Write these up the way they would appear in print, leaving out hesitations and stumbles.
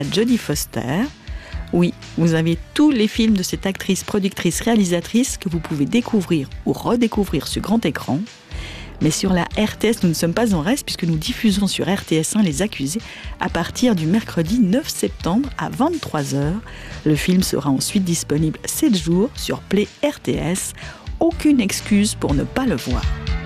Jodie Foster. Oui, vous avez tous les films de cette actrice, productrice, réalisatrice que vous pouvez découvrir ou redécouvrir sur grand écran. Mais sur la RTS, nous ne sommes pas en reste puisque nous diffusons sur RTS1 Les Accusés à partir du mercredi 9 septembre à 23h. Le film sera ensuite disponible 7 jours sur Play RTS. Aucune excuse pour ne pas le voir.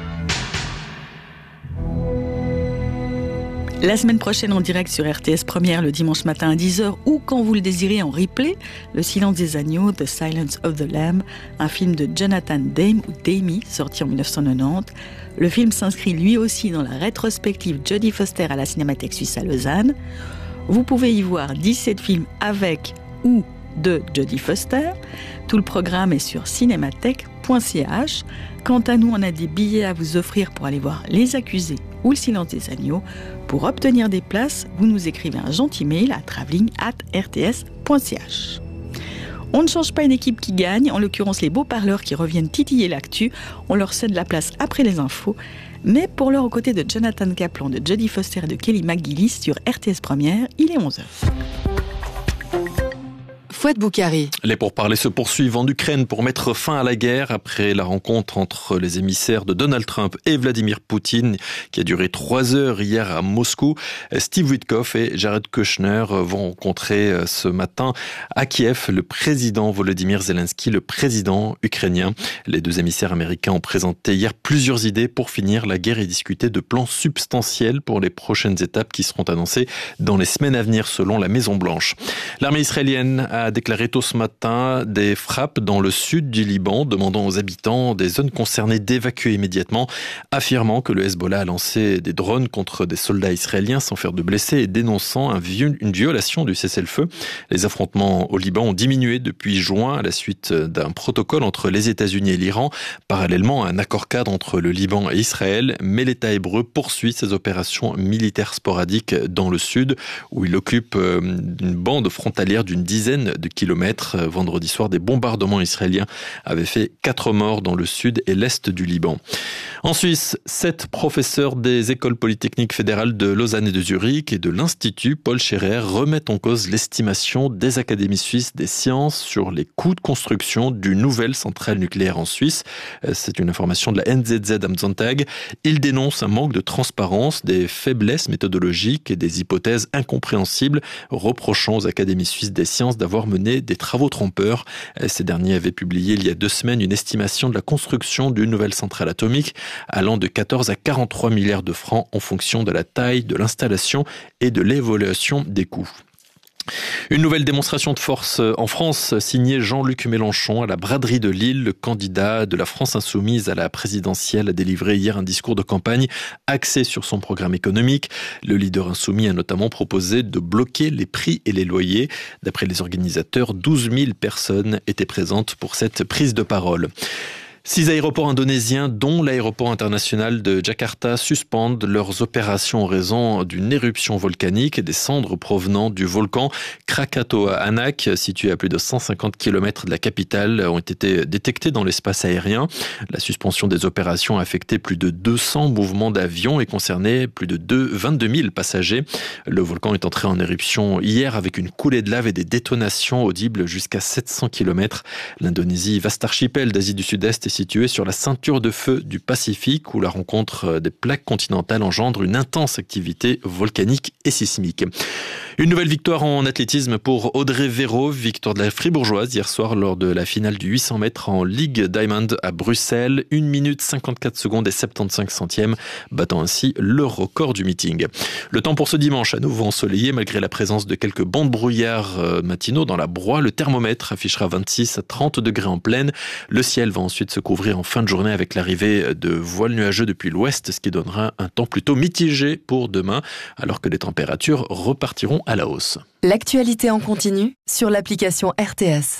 La semaine prochaine en direct sur RTS Première le dimanche matin à 10h ou quand vous le désirez en replay, Le Silence des Agneaux, The Silence of the Lamb, un film de Jonathan Demme ou Demme, sorti en 1990. Le film s'inscrit lui aussi dans la rétrospective Jodie Foster à la Cinémathèque Suisse à Lausanne. Vous pouvez y voir 17 films avec ou de Jodie Foster. Tout le programme est sur cinémathèque.ch. Quant à nous, on a des billets à vous offrir pour aller voir Les Accusés ou Le Silence des Agneaux. Pour obtenir des places, vous nous écrivez un gentil mail à travelling@rts.ch. On ne change pas une équipe qui gagne, en l'occurrence les beaux parleurs qui reviennent titiller l'actu. On leur cède la place après les infos. Mais pour l'heure, aux côtés de Jonathan Kaplan, de Jodie Foster et de Kelly McGillis sur RTS Première, il est 11h. Fouad Boukari. Les pourparlers se poursuivent en Ukraine pour mettre fin à la guerre après la rencontre entre les émissaires de Donald Trump et Vladimir Poutine qui a duré 3 heures hier à Moscou. Steve Witkoff et Jared Kushner vont rencontrer ce matin à Kiev le président Volodymyr Zelensky, le président ukrainien. Les deux émissaires américains ont présenté hier plusieurs idées pour finir la guerre et discuter de plans substantiels pour les prochaines étapes qui seront annoncées dans les semaines à venir selon la Maison-Blanche. L'armée israélienne a déclaré tôt ce matin des frappes dans le sud du Liban, demandant aux habitants des zones concernées d'évacuer immédiatement, affirmant que le Hezbollah a lancé des drones contre des soldats israéliens sans faire de blessés et dénonçant une violation du cessez-le-feu. Les affrontements au Liban ont diminué depuis juin à la suite d'un protocole entre les États-Unis et l'Iran, parallèlement à un accord-cadre entre le Liban et Israël, mais l'État hébreu poursuit ses opérations militaires sporadiques dans le sud, où il occupe une bande frontalière d'une dizaine de kilomètres. Vendredi soir, des bombardements israéliens avaient fait 4 morts dans le sud et l'est du Liban. En Suisse, 7 professeurs des écoles polytechniques fédérales de Lausanne et de Zurich et de l'Institut Paul Scherrer remettent en cause l'estimation des académies suisses des sciences sur les coûts de construction d'une nouvelle centrale nucléaire en Suisse. C'est une information de la NZZ am Sonntag. Ils dénoncent un manque de transparence, des faiblesses méthodologiques et des hypothèses incompréhensibles, reprochant aux académies suisses des sciences d'avoir mené des travaux trompeurs. Ces derniers avaient publié il y a 2 semaines une estimation de la construction d'une nouvelle centrale atomique allant de 14 à 43 milliards de francs en fonction de la taille de l'installation et de l'évaluation des coûts. Une nouvelle démonstration de force en France, signée Jean-Luc Mélenchon à la braderie de Lille. Le candidat de la France insoumise à la présidentielle a délivré hier un discours de campagne axé sur son programme économique. Le leader insoumis a notamment proposé de bloquer les prix et les loyers. D'après les organisateurs, 12 000 personnes étaient présentes pour cette prise de parole. 6 aéroports indonésiens, dont l'aéroport international de Jakarta, suspendent leurs opérations en raison d'une éruption volcanique et des cendres provenant du volcan Krakatoa Anak, situé à plus de 150 km de la capitale, ont été détectées dans l'espace aérien. La suspension des opérations a affecté plus de 200 mouvements d'avions et concerné plus de 22 000 passagers. Le volcan est entré en éruption hier avec une coulée de lave et des détonations audibles jusqu'à 700 km. L'Indonésie, vaste archipel d'Asie du Sud-Est, est située sur la ceinture de feu du Pacifique où la rencontre des plaques continentales engendre une intense activité volcanique et sismique. Une nouvelle victoire en athlétisme pour Audrey Véro, victoire de la Fribourgeoise hier soir lors de la finale du 800 mètres en Ligue Diamond à Bruxelles. 1 minute 54 secondes et 75 centièmes, battant ainsi le record du meeting. Le temps pour ce dimanche à nouveau ensoleillé malgré la présence de quelques bancs de brouillard matinaux dans la broie. Le thermomètre affichera 26 à 30 degrés en pleine. Le ciel va ensuite se couvrir en fin de journée avec l'arrivée de voiles nuageux depuis l'ouest, ce qui donnera un temps plutôt mitigé pour demain, alors que les températures repartiront à la hausse. L'actualité en continu sur l'application RTS.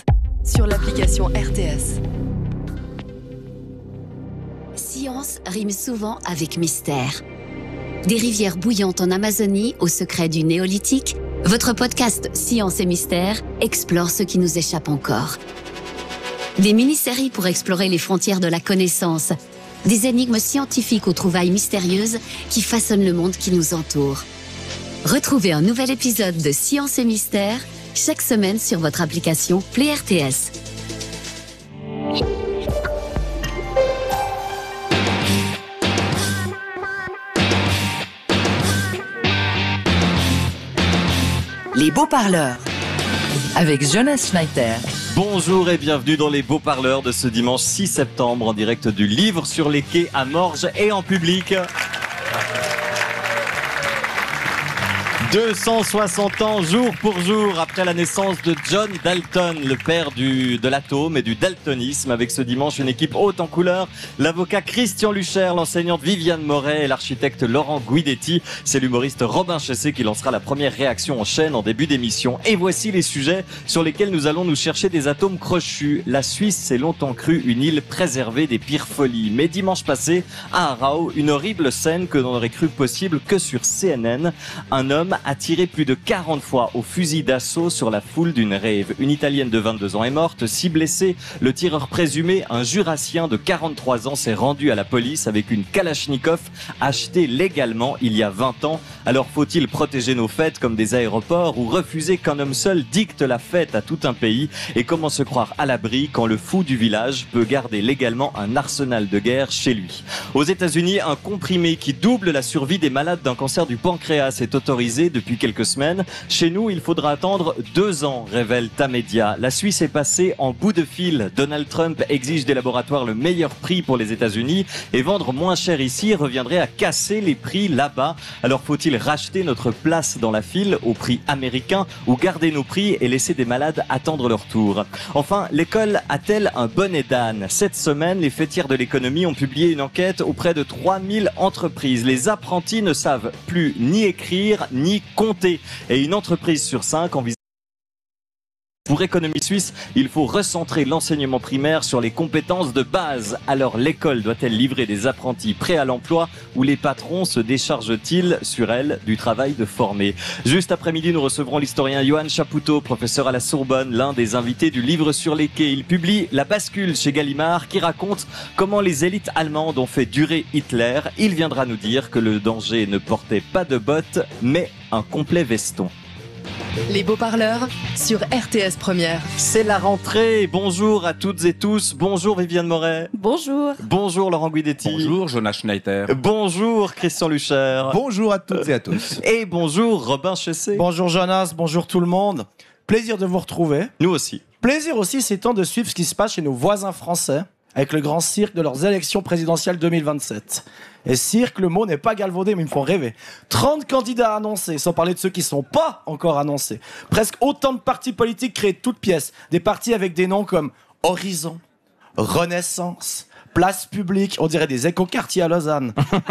Science rime souvent avec mystère. Des rivières bouillantes en Amazonie au secret du néolithique, votre podcast Science et Mystère explore ce qui nous échappe encore. Des mini-séries pour explorer les frontières de la connaissance, des énigmes scientifiques aux trouvailles mystérieuses qui façonnent le monde qui nous entoure. Retrouvez un nouvel épisode de Science et Mystère chaque semaine sur votre application Play RTS. Les beaux-parleurs avec Jonas Schneider. Bonjour et bienvenue dans les beaux parleurs de ce dimanche 6 septembre en direct du Livre sur les quais à Morges et en public. 260 ans, jour pour jour, après la naissance de John Dalton, le père de l'atome et du daltonisme. Avec ce dimanche, une équipe haute en couleur. L'avocat Christian Lucher, l'enseignante Viviane Moret et l'architecte Laurent Guidetti. C'est l'humoriste Robin Chessé qui lancera la première réaction en chaîne en début d'émission. Et voici les sujets sur lesquels nous allons nous chercher des atomes crochus. La Suisse s'est longtemps crue une île préservée des pires folies. Mais dimanche passé, à Aarau, une horrible scène que l'on aurait cru possible que sur CNN. Un homme a tiré plus de 40 fois au fusil d'assaut sur la foule d'une rave. Une Italienne de 22 ans est morte, 6 blessés. Le tireur présumé, un Jurassien de 43 ans, s'est rendu à la police avec une Kalachnikov achetée légalement il y a 20 ans. Alors faut-il protéger nos fêtes comme des aéroports ou refuser qu'un homme seul dicte la fête à tout un pays? Et comment se croire à l'abri quand le fou du village peut garder légalement un arsenal de guerre chez lui? Aux États-Unis, un comprimé qui double la survie des malades d'un cancer du pancréas est autorisé depuis quelques semaines. Chez nous, il faudra attendre 2 ans, révèle Tamedia. La Suisse est passée en bout de fil. Donald Trump exige des laboratoires le meilleur prix pour les États-Unis et vendre moins cher ici reviendrait à casser les prix là-bas. Alors faut-il racheter notre place dans la file au prix américain ou garder nos prix et laisser des malades attendre leur tour? Enfin, l'école a-t-elle un bonnet d'âne? Cette semaine, les fêtières de l'économie ont publié une enquête auprès de 3000 entreprises. Les apprentis ne savent plus ni écrire ni compter. Et une entreprise sur 5 envisage. Pour Économie Suisse, il faut recentrer l'enseignement primaire sur les compétences de base. Alors l'école doit-elle livrer des apprentis prêts à l'emploi ou les patrons se déchargent-ils sur elle du travail de former? Juste après-midi, nous recevrons l'historien Johan Chapoutot, professeur à la Sorbonne, l'un des invités du Livre sur les quais. Il publie La bascule chez Gallimard qui raconte comment les élites allemandes ont fait durer Hitler. Il viendra nous dire que le danger ne portait pas de bottes, mais un complet veston. Les beaux-parleurs sur RTS Première. C'est la rentrée. Bonjour à toutes et tous. Bonjour Viviane Moret. Bonjour. Bonjour Laurent Guidetti. Bonjour Jonas Schneider. Bonjour Christian Lucher. Bonjour à toutes et à tous. Et bonjour Robin Chessé. Bonjour Jonas, bonjour tout le monde. Plaisir de vous retrouver. Nous aussi. Plaisir aussi, c'est temps de suivre ce qui se passe chez nos voisins français avec le grand cirque de leurs élections présidentielles 2027. Et cirque, le mot n'est pas galvaudé, mais ils me font rêver. 30 candidats annoncés, sans parler de ceux qui ne sont pas encore annoncés. Presque autant de partis politiques créés de toutes pièces. Des partis avec des noms comme Horizon, Renaissance, Place Publique, on dirait des écoquartiers à Lausanne.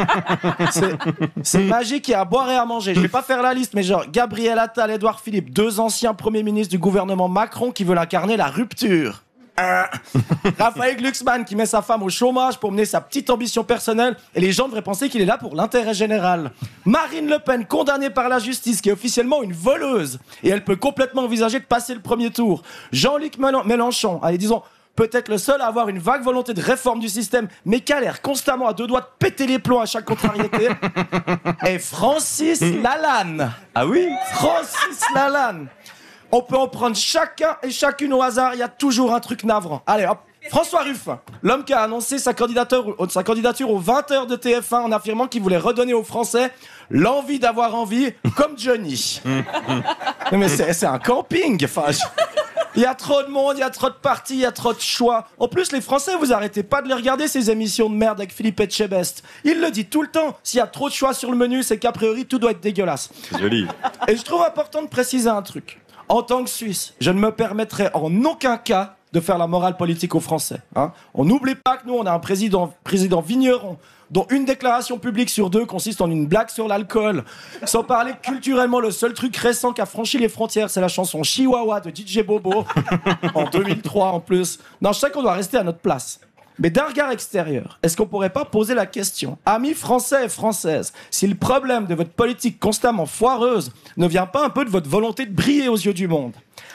C'est magique, il y a à boire et à manger. Je vais pas faire la liste, mais genre Gabriel Attal, Édouard Philippe, 2 anciens premiers ministres du gouvernement Macron qui veulent incarner la rupture. Raphaël Glucksmann qui met sa femme au chômage pour mener sa petite ambition personnelle et les gens devraient penser qu'il est là pour l'intérêt général. Marine Le Pen condamnée par la justice qui est officiellement une voleuse et elle peut complètement envisager de passer le premier tour. Jean-Luc Mélenchon, allez disons peut-être le seul à avoir une vague volonté de réforme du système mais qui a l'air constamment à 2 doigts de péter les plombs à chaque contrariété. Et Francis Lalanne. Ah oui, Francis Lalanne. On peut en prendre chacun et chacune au hasard, il y a toujours un truc navrant. Allez hop, François Ruffin, l'homme qui a annoncé sa candidature aux 20h de TF1 en affirmant qu'il voulait redonner aux Français l'envie d'avoir envie, comme Johnny. Mais c'est un camping, enfin... Il y a trop de monde, il y a trop de partis, il y a trop de choix. En plus, les Français, vous arrêtez pas de les regarder, ces émissions de merde avec Philippe Etchebest. Il le dit tout le temps. S'il y a trop de choix sur le menu, c'est qu'a priori, tout doit être dégueulasse. c'est joli. Et je trouve important de préciser un truc. En tant que Suisse, je ne me permettrai en aucun cas de faire la morale politique aux Français. Hein. On n'oublie pas que nous, on a un président vigneron, dont une déclaration publique sur 2 consiste en une blague sur l'alcool. Sans parler que culturellement, le seul truc récent qui a franchi les frontières, c'est la chanson Chihuahua de DJ Bobo, en 2003 en plus. Non, je sais qu'on doit rester à notre place. Mais d'un regard extérieur, est-ce qu'on pourrait pas poser la question, amis français et françaises, si le problème de votre politique constamment foireuse ne vient pas un peu de votre volonté de briller aux yeux du monde?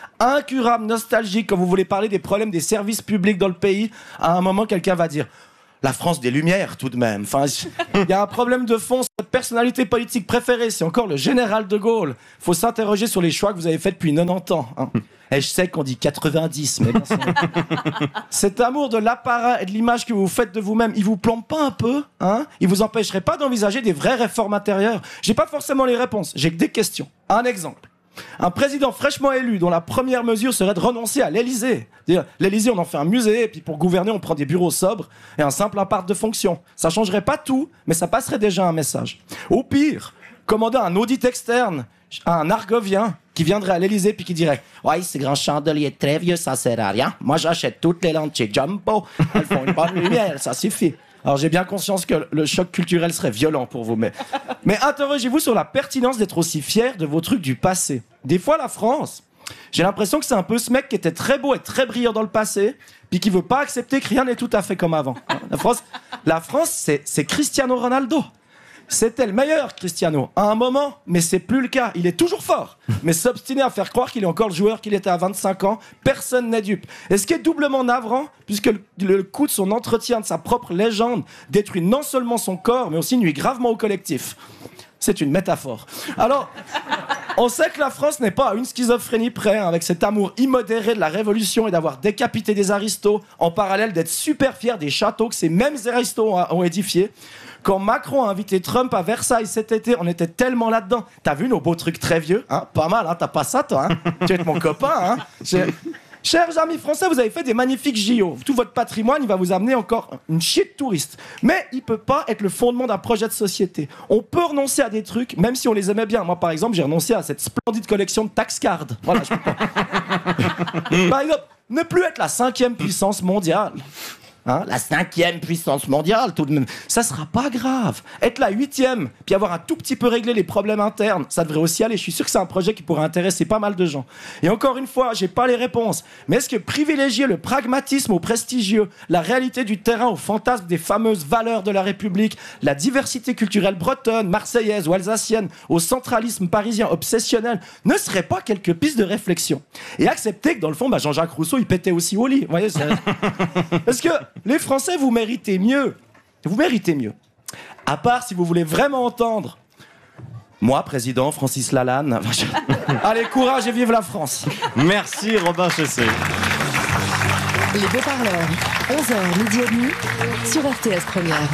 Incurable, nostalgique, quand vous voulez parler des problèmes des services publics dans le pays, à un moment, quelqu'un va dire la France des Lumières, tout de même. Enfin, il y a un problème de fond. Votre personnalité politique préférée, c'est encore le général de Gaulle. Faut s'interroger sur les choix que vous avez faits depuis 90 ans. Hein. Et je sais qu'on dit 90, mais bon, cet amour de l'apparat et de l'image que vous faites de vous-même, il vous plombe pas un peu, hein? Il vous empêcherait pas d'envisager des vraies réformes intérieures? J'ai pas forcément les réponses, j'ai que des questions. Un exemple. Un président fraîchement élu dont la première mesure serait de renoncer à l'Élysée. L'Élysée, on en fait un musée, et puis pour gouverner, on prend des bureaux sobres et un simple appart de fonction. Ça changerait pas tout, mais ça passerait déjà un message. Au pire, commander un audit externe à un argovien qui viendrait à l'Élysée puis qui dirait « Ouais, ces grands chandeliers très vieux, ça sert à rien. Moi, j'achète toutes les lampes chez Jumbo. Elles font une bonne lumière, ça suffit. » Alors, j'ai bien conscience que le choc culturel serait violent pour vous, mais interrogez-vous sur la pertinence d'être aussi fier de vos trucs du passé. Des fois, la France, j'ai l'impression que c'est un peu ce mec qui était très beau et très brillant dans le passé, puis qui veut pas accepter que rien n'est tout à fait comme avant. La France, c'est Cristiano Ronaldo. C'était le meilleur, Cristiano, à un moment, mais c'est plus le cas. Il est toujours fort, mais s'obstiner à faire croire qu'il est encore le joueur qu'il était à 25 ans, personne n'est dupe. Et ce qui est doublement navrant, puisque le coût de son entretien de sa propre légende détruit non seulement son corps, mais aussi nuit gravement au collectif. C'est une métaphore. Alors, on sait que la France n'est pas à une schizophrénie près, hein, avec cet amour immodéré de la Révolution et d'avoir décapité des aristos, en parallèle d'être super fier des châteaux que ces mêmes aristos ont édifiés. Quand Macron a invité Trump à Versailles cet été, on était tellement là-dedans. T'as vu nos beaux trucs très vieux, hein? Pas mal, hein? T'as pas ça, toi, hein? Tu es mon copain, hein? Chers amis français, vous avez fait des magnifiques JO. Tout votre patrimoine, il va vous amener encore une chier de touristes. Mais il peut pas être le fondement d'un projet de société. On peut renoncer à des trucs, même si on les aimait bien. Moi, par exemple, j'ai renoncé à cette splendide collection de tax cards. Voilà, je peux pas. Par exemple, ne plus être la 5e puissance mondiale. Hein, la 5e puissance mondiale, tout de même. Ça sera pas grave. Être la 8e, puis avoir un tout petit peu réglé les problèmes internes, ça devrait aussi aller. Je suis sûr que c'est un projet qui pourrait intéresser pas mal de gens. Et encore une fois, j'ai pas les réponses. Mais est-ce que privilégier le pragmatisme au prestigieux, la réalité du terrain au fantasme des fameuses valeurs de la République, la diversité culturelle bretonne, marseillaise ou alsacienne, au centralisme parisien obsessionnel, ne serait pas quelques pistes de réflexion? Et accepter que dans le fond, Jean-Jacques Rousseau, il pétait aussi au lit. Vous voyez, parce que les Français, vous méritez mieux. Vous méritez mieux. À part si vous voulez vraiment entendre moi, président Francis Lalanne. Allez, courage et vive la France. Merci Robin Chessé. Les Beaux-Parleurs, 11h, midi et demi, sur RTS Première.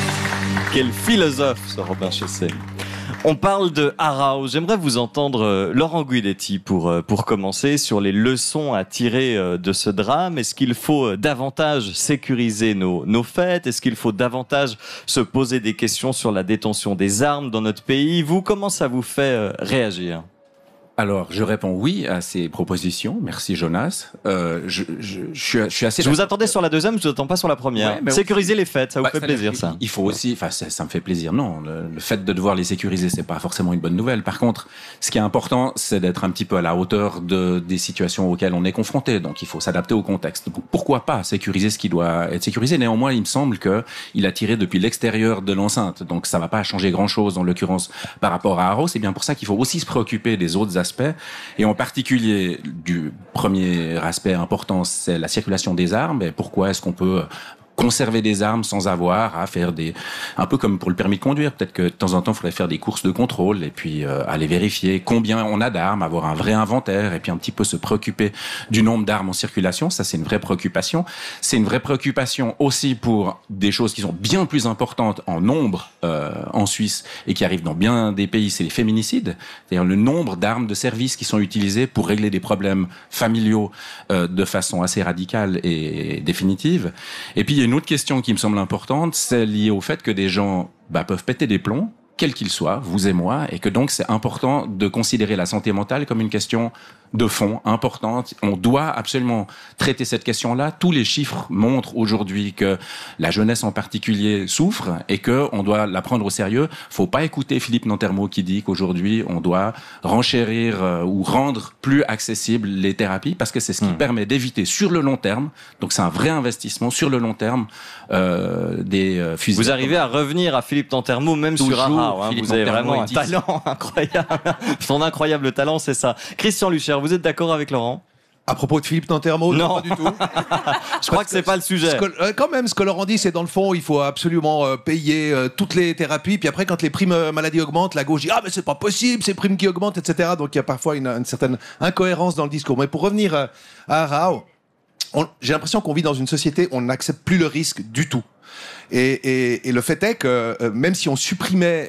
Quel philosophe, ce Robin Chessé. On parle de Haraus. J'aimerais vous entendre, Laurent Guiletti, pour commencer, sur les leçons à tirer de ce drame. Est-ce qu'il faut davantage sécuriser nos fêtes? Est-ce qu'il faut davantage se poser des questions sur la détention des armes dans notre pays? Vous, comment ça vous fait réagir? Alors, je réponds oui à ces propositions. Merci, Jonas. Je suis assez... Je vous attendais sur la deuxième, je vous attends pas sur la première. Ouais, sécuriser les fêtes, ça vous fait plaisir, ça? Il faut aussi... Enfin, ça me fait plaisir. Non, le fait de devoir les sécuriser, c'est pas forcément une bonne nouvelle. Par contre, ce qui est important, c'est d'être un petit peu à la hauteur des situations auxquelles on est confronté. Donc, il faut s'adapter au contexte. Pourquoi pas sécuriser ce qui doit être sécurisé? Néanmoins, il me semble qu'il a tiré depuis l'extérieur de l'enceinte. Donc, ça va pas changer grand-chose, en l'occurrence, par rapport à Haraus. C'est bien pour ça qu'il faut aussi se préoccuper des autres aspects. Et en particulier, du premier aspect important, c'est la circulation des armes. Et pourquoi est-ce qu'on peut conserver des armes sans avoir à faire un peu comme pour le permis de conduire. Peut-être que de temps en temps, il faudrait faire des courses de contrôle et puis aller vérifier combien on a d'armes, avoir un vrai inventaire et puis un petit peu se préoccuper du nombre d'armes en circulation. Ça, c'est une vraie préoccupation. C'est une vraie préoccupation aussi pour des choses qui sont bien plus importantes en nombre en Suisse et qui arrivent dans bien des pays, c'est les féminicides. C'est-à-dire le nombre d'armes de service qui sont utilisées pour régler des problèmes familiaux de façon assez radicale et définitive. Et puis, il y a une autre question qui me semble importante, c'est lié au fait que des gens peuvent péter des plombs, quels qu'ils soient, vous et moi, et que donc c'est important de considérer la santé mentale comme une question de fond importante. On doit absolument traiter cette question-là. Tous les chiffres montrent aujourd'hui que la jeunesse en particulier souffre et que on doit la prendre au sérieux. Faut pas écouter Philippe Nantermo qui dit qu'aujourd'hui on doit renchérir ou rendre plus accessibles les thérapies parce que c'est ce qui permet d'éviter sur le long terme. Donc c'est un vrai investissement sur le long terme des fusils. Vous arrivez à revenir à Philippe Nantermo même toujours, sur Haraus. Hein, vous avez vraiment un talent incroyable. Son incroyable talent, c'est ça. Christian Lucher, vous êtes d'accord avec Laurent? À propos de Philippe Nantermo, non, pas du tout. Je crois que c'est pas le sujet. Quand même, ce que Laurent dit, c'est dans le fond, il faut absolument payer toutes les thérapies. Puis après, quand les primes maladie augmentent, la gauche dit mais c'est pas possible, ces primes qui augmentent, etc. Donc il y a parfois une certaine incohérence dans le discours. Mais pour revenir à Rao, j'ai l'impression qu'on vit dans une société où on n'accepte plus le risque du tout. Et le fait est que même si on supprimait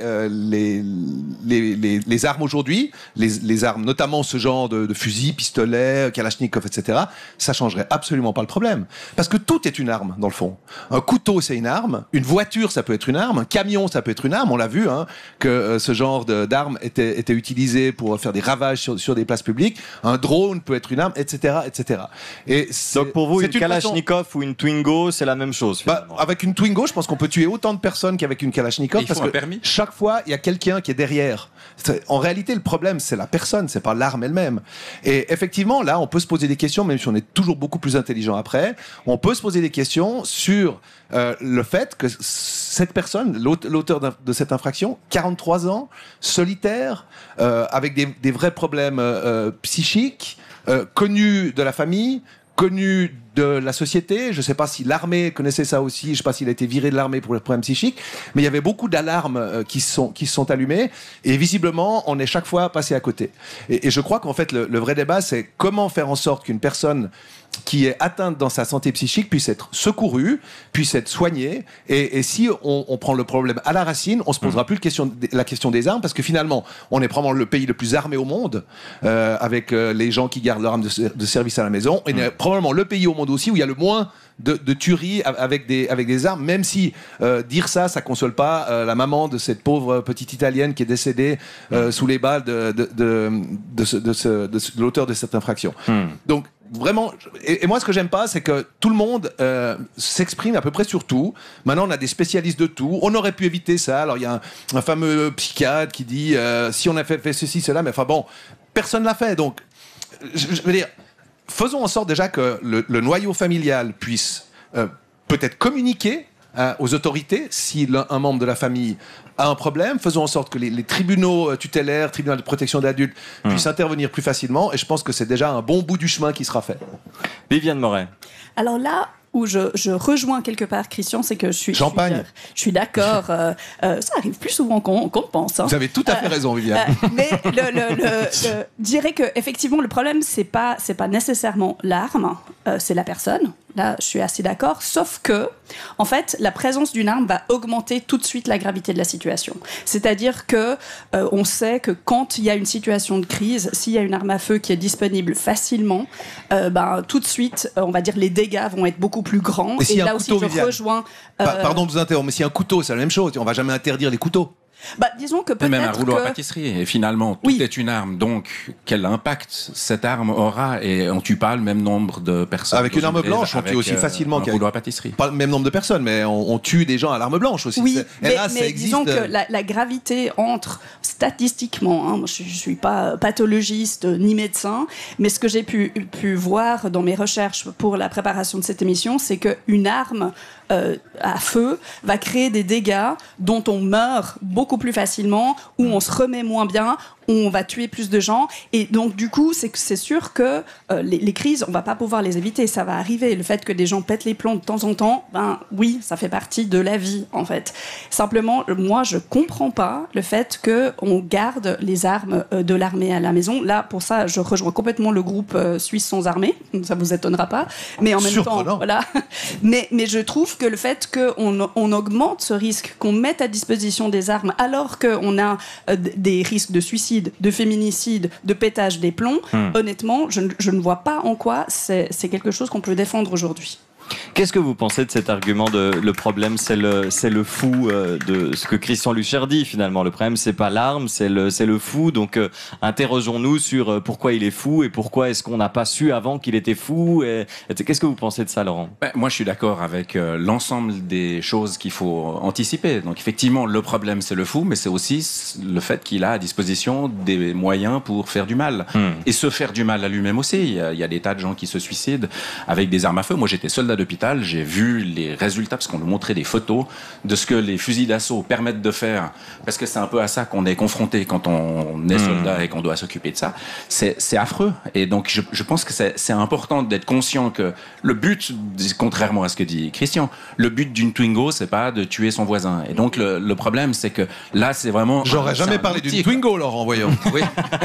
les armes aujourd'hui, les armes, notamment ce genre de fusils, pistolets, kalachnikov, etc., ça changerait absolument pas le problème. Parce que tout est une arme, dans le fond. Un couteau, c'est une arme. Une voiture, ça peut être une arme. Un camion, ça peut être une arme. On l'a vu, que ce genre d'arme était utilisé pour faire des ravages sur des places publiques. Un drone peut être une arme, etc., etc. Et donc pour vous, une kalachnikov ou une Twingo, c'est la même chose, finalement. Avec une Twingo, je pense qu'on peut tuer autant de personnes qu'avec une Kalachnikov parce que chaque fois il y a quelqu'un qui est derrière. En réalité, le problème c'est la personne, c'est pas l'arme elle-même. Et effectivement, là, on peut se poser des questions, même si on est toujours beaucoup plus intelligent après. On peut se poser des questions sur le fait que cette personne, l'auteur de cette infraction, 43 ans, solitaire, avec des vrais problèmes psychiques, connu de la famille, connu de la société. Je ne sais pas si l'armée connaissait ça aussi. Je ne sais pas s'il a été viré de l'armée pour les problèmes psychiques. Mais il y avait beaucoup d'alarmes qui se sont allumées. Et visiblement, on est chaque fois passé à côté. Et je crois qu'en fait, le vrai débat, c'est comment faire en sorte qu'une personne qui est atteinte dans sa santé psychique puisse être secourue, puisse être soignée. Et si on prend le problème à la racine, on ne se posera plus la question des armes, parce que finalement, on est probablement le pays le plus armé au monde, avec les gens qui gardent leur arme de service à la maison. On est probablement le pays au monde aussi où il y a le moins de tueries avec des armes, même si dire ça console pas la maman de cette pauvre petite Italienne qui est décédée sous les balles de l'auteur de cette infraction. Donc, vraiment, et moi ce que j'aime pas, c'est que tout le monde s'exprime à peu près sur tout. Maintenant on a des spécialistes de tout. On aurait pu éviter ça. Alors il y a un fameux psychiatre qui dit si on a fait ceci, cela, mais enfin bon, personne l'a fait. Donc je veux dire, faisons en sorte déjà que le noyau familial puisse peut-être communiquer aux autorités si un membre de la famille a un problème. Faisons en sorte que les tribunaux tutélaires, tribunaux de protection d'adultes puissent intervenir plus facilement, et je pense que c'est déjà un bon bout du chemin qui sera fait. Viviane Moret. Alors là où je rejoins quelque part Christian, c'est que je suis d'accord. Ça arrive plus souvent qu'on le pense. Vous avez tout à fait raison, Viviane. Mais je dirais que effectivement le problème c'est pas nécessairement l'arme, c'est la personne. Là, je suis assez d'accord, sauf que, en fait, la présence d'une arme va augmenter tout de suite la gravité de la situation. C'est-à-dire que on sait que quand il y a une situation de crise, s'il y a une arme à feu qui est disponible facilement, tout de suite, on va dire, les dégâts vont être beaucoup plus grands. Et là aussi, couteau, je rejoins... Pardon de vous interrompre, mais si un couteau, c'est la même chose. On va jamais interdire les couteaux. Disons que peut-être même un rouleau à pâtisserie. Et finalement, tout est une arme. Donc, quel impact cette arme aura? Et on tue pas le même nombre de personnes. Avec une arme blanche, on tue aussi facilement qu'un rouleau à pâtisserie. Pas le même nombre de personnes, mais on tue des gens à l'arme blanche aussi. Oui, mais disons que la gravité entre, statistiquement, je suis pas pathologiste ni médecin, mais ce que j'ai pu voir dans mes recherches pour la préparation de cette émission, c'est qu'une arme à feu va créer des dégâts dont on meurt beaucoup plus facilement, où on se remet moins bien, où on va tuer plus de gens. Et donc du coup c'est sûr que les crises, on va pas pouvoir les éviter, ça va arriver. Le fait que des gens pètent les plombs de temps en temps, oui, ça fait partie de la vie en fait. Simplement, moi je comprends pas le fait qu'on garde les armes de l'armée à la maison. Là, pour ça, je rejoins complètement le groupe Suisse sans armée, ça vous étonnera pas, mais en même temps, voilà. Mais je trouve que le fait qu'on augmente ce risque, qu'on mette à disposition des armes alors qu'on a des risques de suicide, de féminicide, de pétage des plombs, honnêtement, je ne vois pas en quoi c'est quelque chose qu'on peut défendre aujourd'hui. Qu'est-ce que vous pensez de cet argument de le problème c'est le fou de ce que Christian Lucher dit finalement? Le problème c'est pas l'arme, c'est le fou. Donc interrogeons-nous sur pourquoi il est fou et pourquoi est-ce qu'on n'a pas su avant qu'il était fou. Qu'est-ce que vous pensez de ça, Laurent? Moi je suis d'accord avec l'ensemble des choses qu'il faut anticiper. Donc effectivement le problème c'est le fou, mais c'est aussi le fait qu'il a à disposition des moyens pour faire du mal. Et se faire du mal à lui-même aussi. Il y a des tas de gens qui se suicident avec des armes à feu. Moi j'étais soldat d'hôpital. l'hôpital, j'ai vu les résultats, parce qu'on nous montrait des photos de ce que les fusils d'assaut permettent de faire, parce que c'est un peu à ça qu'on est confronté quand on est soldat et qu'on doit s'occuper de ça. C'est affreux. Et donc, je pense que c'est important d'être conscient que le but, contrairement à ce que dit Christian, le but d'une Twingo, c'est pas de tuer son voisin. Et donc, le problème, c'est que là, c'est vraiment... J'aurais jamais parlé d'une Twingo, Laurent, voyons. Oui.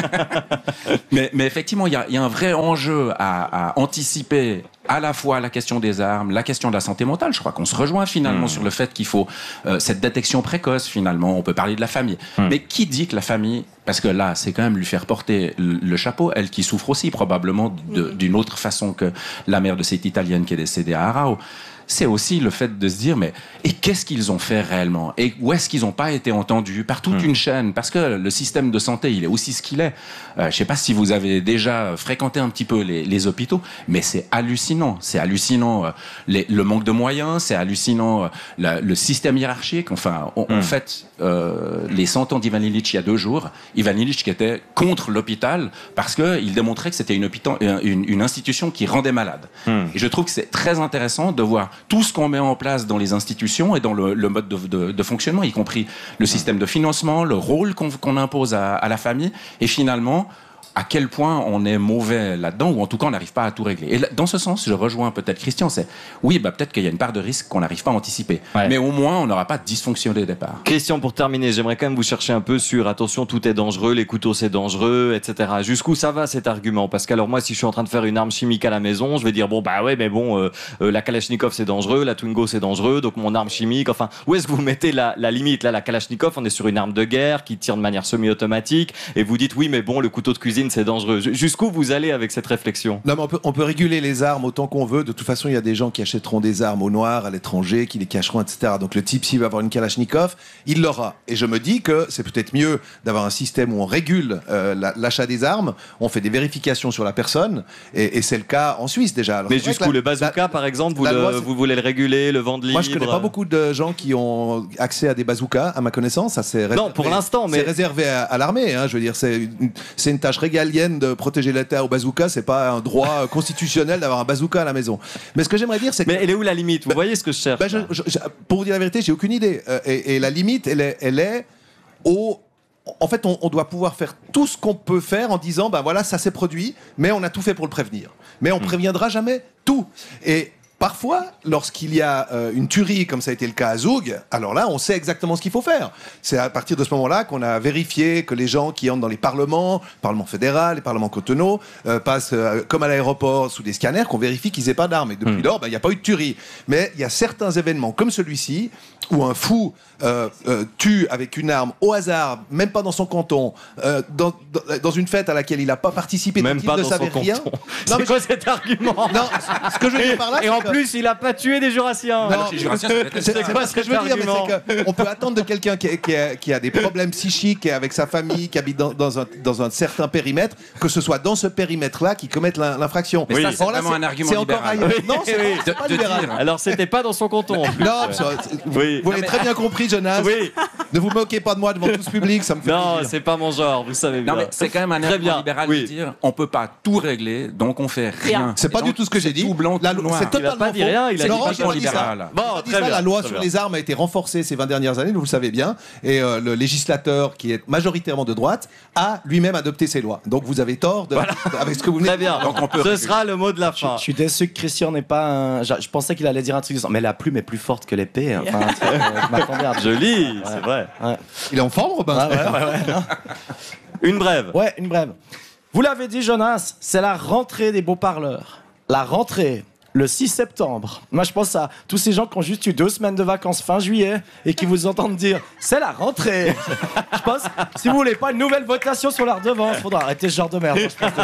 mais effectivement, il y a un vrai enjeu à anticiper à la fois la question des armes, la question de la santé mentale. Je crois qu'on se rejoint finalement sur le fait qu'il faut cette détection précoce, finalement. On peut parler de la famille. Mais qui dit que la famille... Parce que là, c'est quand même lui faire porter le chapeau, elle qui souffre aussi probablement d'une autre façon que la mère de cette Italienne qui est décédée à Arao. C'est aussi le fait de se dire, mais et qu'est-ce qu'ils ont fait réellement? Et où est-ce qu'ils n'ont pas été entendus par toute une chaîne? Parce que le système de santé, il est aussi ce qu'il est. Je ne sais pas si vous avez déjà fréquenté un petit peu les hôpitaux, mais c'est hallucinant. C'est hallucinant le manque de moyens, c'est hallucinant le système hiérarchique. Enfin, en fait, les 100 ans d'Ivan Illich il y a 2 jours, Ivan Illich qui était contre l'hôpital parce qu'il démontrait que c'était une institution qui rendait malade. Et je trouve que c'est très intéressant de voir tout ce qu'on met en place dans les institutions et dans le mode de fonctionnement, y compris le système de financement, le rôle qu'on impose à la famille, et finalement à quel point on est mauvais là-dedans, ou en tout cas on n'arrive pas à tout régler. Et dans ce sens, je rejoins peut-être Christian, c'est oui, peut-être qu'il y a une part de risque qu'on n'arrive pas à anticiper, mais au moins on n'aura pas de dysfonction dès le départ. Christian, pour terminer, j'aimerais quand même vous chercher un peu sur attention, tout est dangereux, les couteaux c'est dangereux, etc. Jusqu'où ça va cet argument? Parce qu'alors moi, si je suis en train de faire une arme chimique à la maison, je vais dire la Kalachnikov c'est dangereux, la Twingo c'est dangereux, donc mon arme chimique, enfin, où est-ce que vous mettez la limite? Là, la Kalachnikov, on est sur une arme de guerre qui tire de manière semi-automatique, et vous dites oui, mais bon, le couteau de cuisine c'est dangereux. Jusqu'où vous allez avec cette réflexion? Non, mais on peut réguler les armes autant qu'on veut. De toute façon, il y a des gens qui achèteront des armes au noir, à l'étranger, qui les cacheront, etc. Donc le type, s'il va avoir une Kalachnikov, il l'aura. Et je me dis que c'est peut-être mieux d'avoir un système où on régule l'achat des armes, on fait des vérifications sur la personne, et c'est le cas en Suisse déjà. Alors, mais jusqu'où le bazooka, par exemple, vous voulez le réguler, le vendre libre? Moi, je connais pas beaucoup de gens qui ont accès à des bazookas, à ma connaissance. Ça, c'est non, pour l'instant, mais c'est réservé à l'armée. Hein, je veux dire, c'est une tâche régalienne de protéger l'État au bazooka, c'est pas un droit constitutionnel d'avoir un bazooka à la maison. Mais ce que j'aimerais dire, c'est que... Mais elle est où la limite? Vous voyez ce que je cherche? Pour vous dire la vérité, j'ai aucune idée. Et la limite, elle est au... En fait, on doit pouvoir faire tout ce qu'on peut faire en disant, voilà, ça s'est produit, mais on a tout fait pour le prévenir. Mais on préviendra jamais tout. Et parfois, lorsqu'il y a une tuerie, comme ça a été le cas à Zoug, alors là, on sait exactement ce qu'il faut faire. C'est à partir de ce moment-là qu'on a vérifié que les gens qui entrent dans les parlements, le Parlement fédéral, les parlements cantonaux, passent comme à l'aéroport sous des scanners, qu'on vérifie qu'ils n'aient pas d'armes. Et depuis lors, il n'y a pas eu de tuerie. Mais il y a certains événements comme celui-ci, où un fou tue avec une arme au hasard, même pas dans son canton, dans une fête à laquelle il n'a pas participé, même pas il ne dans savait son rien. Canton. C'est quoi cet argument? Non, ce que je veux dire par là, et en plus, il n'a pas tué des Jurassiens. Non, c'est pas ce que je veux dire, mais c'est qu'on peut attendre de quelqu'un qui a des problèmes psychiques et avec sa famille, qui habite dans un certain périmètre, que ce soit dans ce périmètre-là qu'il commette l'infraction. Mais ça, c'est vraiment un argument libéral. Non, c'est pas libéral. Alors, c'était pas dans son canton. En plus. Non, vous l'avez très bien compris, Jonas. Oui. Ne vous moquez pas de moi devant tout ce public, ça me fait non, plaisir. c'est pas mon genre, vous savez bien. Non, mais c'est quand même un argument libéral de dire on peut pas tout régler, donc on fait rien. C'est pas du tout ce que j'ai dit. Tout blanc, tout noir. C'est totalement pas dit rien, il a dit pas libéral. Bon, très bien. La loi sur les armes a été renforcée ces 20 dernières années, vous le savez bien, et le législateur, qui est majoritairement de droite, a lui-même adopté ces lois. Donc vous avez tort avec ce que vous venez de dire. Très bien. Donc ce sera le mot de la fin. Je suis déçu que Christian n'est pas un... Je pensais qu'il allait dire un truc mais la plume est plus forte que l'épée. Enfin, joli, c'est vrai. Ouais. Il est en forme, Robin? Une brève. Ouais, une brève. Vous l'avez dit, Jonas, c'est la rentrée des beaux parleurs. La rentrée, le 6 septembre. Moi, je pense à tous ces gens qui ont juste eu 2 semaines de vacances fin juillet et qui vous entendent dire « c'est la rentrée ». Je pense, si vous voulez pas une nouvelle votation sur la redevance, il faudra arrêter ce genre de merde.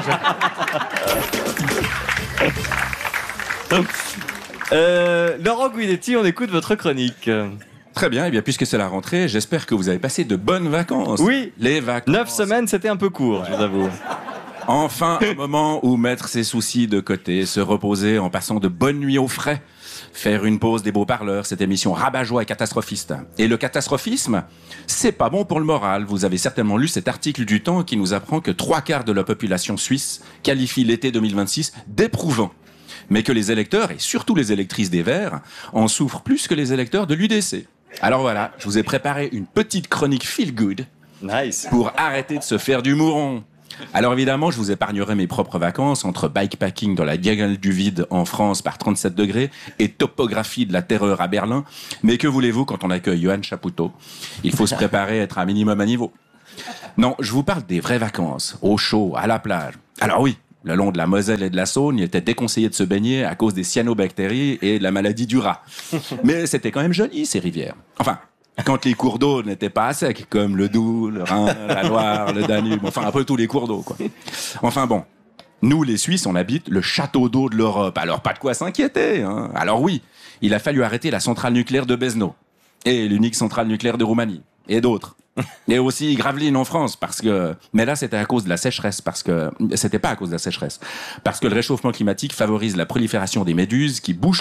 Laurent Guidetti, on écoute votre chronique. Très bien, et bien puisque c'est la rentrée, j'espère que vous avez passé de bonnes vacances. Oui, les vacances. 9 semaines, c'était un peu court, je vous avoue. Enfin, un moment où mettre ses soucis de côté, se reposer en passant de bonnes nuits au frais, faire une pause des beaux parleurs, cette émission rabat-joie et catastrophiste. Et le catastrophisme, c'est pas bon pour le moral. Vous avez certainement lu cet article du Temps qui nous apprend que 3/4 de la population suisse qualifie l'été 2026 d'éprouvant. mais que les électeurs, et surtout les électrices des Verts, en souffrent plus que les électeurs de l'UDC. Alors voilà, je vous ai préparé une petite chronique feel good pour arrêter de se faire du mouron. Alors évidemment, je vous épargnerai mes propres vacances entre bikepacking dans la diagonale du vide en France par 37 degrés et topographie de la terreur à Berlin. Mais que voulez-vous quand on accueille Johan Chapoutot ? Il faut se préparer à être un minimum à niveau. Non, je vous parle des vraies vacances, au chaud, à la plage. Alors oui, le long de la Moselle et de la Saône, il était déconseillé de se baigner à cause des cyanobactéries et de la maladie du rat. Mais c'était quand même joli, ces rivières. Enfin, quand les cours d'eau n'étaient pas à sec, comme le Doubs, le Rhin, la Loire, le Danube, enfin un peu tous les cours d'eau, quoi. Enfin bon, nous les Suisses, on habite le château d'eau de l'Europe, alors pas de quoi s'inquiéter, hein. Alors oui, il a fallu arrêter la centrale nucléaire de Bezno, et l'unique centrale nucléaire de Roumanie, et d'autres. Et aussi Gravelines en France, parce que... Mais là, c'était à cause de la sécheresse, parce que... C'était pas à cause de la sécheresse. Parce que le réchauffement climatique favorise la prolifération des méduses qui bouchent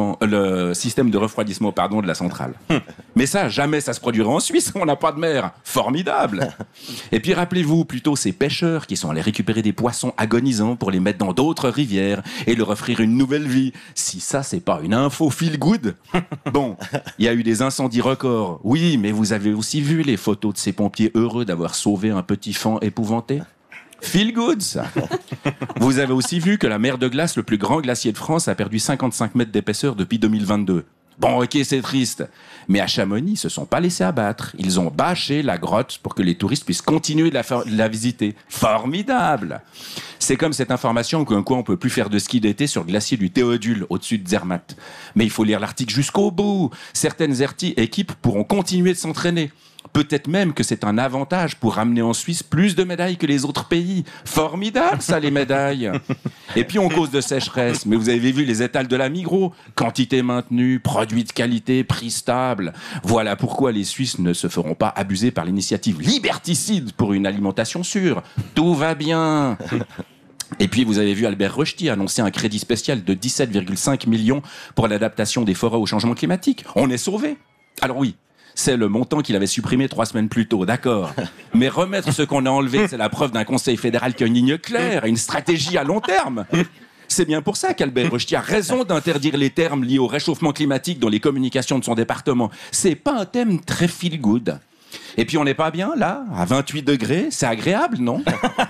le système de refroidissement, de la centrale. Mais ça, jamais ça se produira en Suisse, on n'a pas de mer. Formidable. Et puis rappelez-vous plutôt ces pêcheurs qui sont allés récupérer des poissons agonisants pour les mettre dans d'autres rivières et leur offrir une nouvelle vie. Si ça, c'est pas une info feel good. Bon, il y a eu des incendies records. Oui, mais vous avez aussi vu les photos de ces pompiers heureux d'avoir sauvé un petit fan épouvanté. Feel good, ça. Vous avez aussi vu que la mer de glace, le plus grand glacier de France, a perdu 55 mètres d'épaisseur depuis 2022. Bon, ok, c'est triste. Mais à Chamonix, ils se sont pas laissés abattre. Ils ont bâché la grotte pour que les touristes puissent continuer de la visiter. Formidable. C'est comme cette information qu'un coup on peut plus faire de ski d'été sur le glacier du Théodule, au-dessus de Zermatt. Mais il faut lire l'article jusqu'au bout. Certaines équipes pourront continuer de s'entraîner. Peut-être même que c'est un avantage pour ramener en Suisse plus de médailles que les autres pays. Formidable, ça, les médailles. Et puis, on cause de sécheresse. Mais vous avez vu les étals de la Migros. Quantité maintenue, produits de qualité, prix stable. Voilà pourquoi les Suisses ne se feront pas abuser par l'initiative liberticide pour une alimentation sûre. Tout va bien. Et puis, vous avez vu Albert Rochety annoncer un crédit spécial de 17,5 millions pour l'adaptation des forêts au changement climatique. On est sauvés. Alors oui, c'est le montant qu'il avait supprimé 3 semaines plus tôt, d'accord. Mais remettre ce qu'on a enlevé, c'est la preuve d'un conseil fédéral qui a une ligne claire et une stratégie à long terme. C'est bien pour ça qu'Albert Rochety a raison d'interdire les termes liés au réchauffement climatique dans les communications de son département. C'est pas un thème très feel good. Et puis on n'est pas bien, là, à 28 degrés, c'est agréable, non?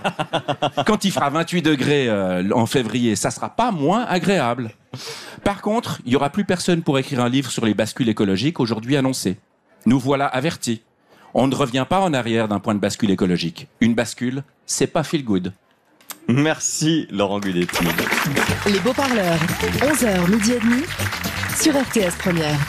Quand il fera 28 degrés en février, ça sera pas moins agréable. Par contre, il y aura plus personne pour écrire un livre sur les bascules écologiques aujourd'hui annoncées. Nous voilà avertis. On ne revient pas en arrière d'un point de bascule écologique. Une bascule, c'est pas feel good. Merci Laurent Gudetti. Les beaux-parleurs, 11h, midi et demi, sur RTS Première.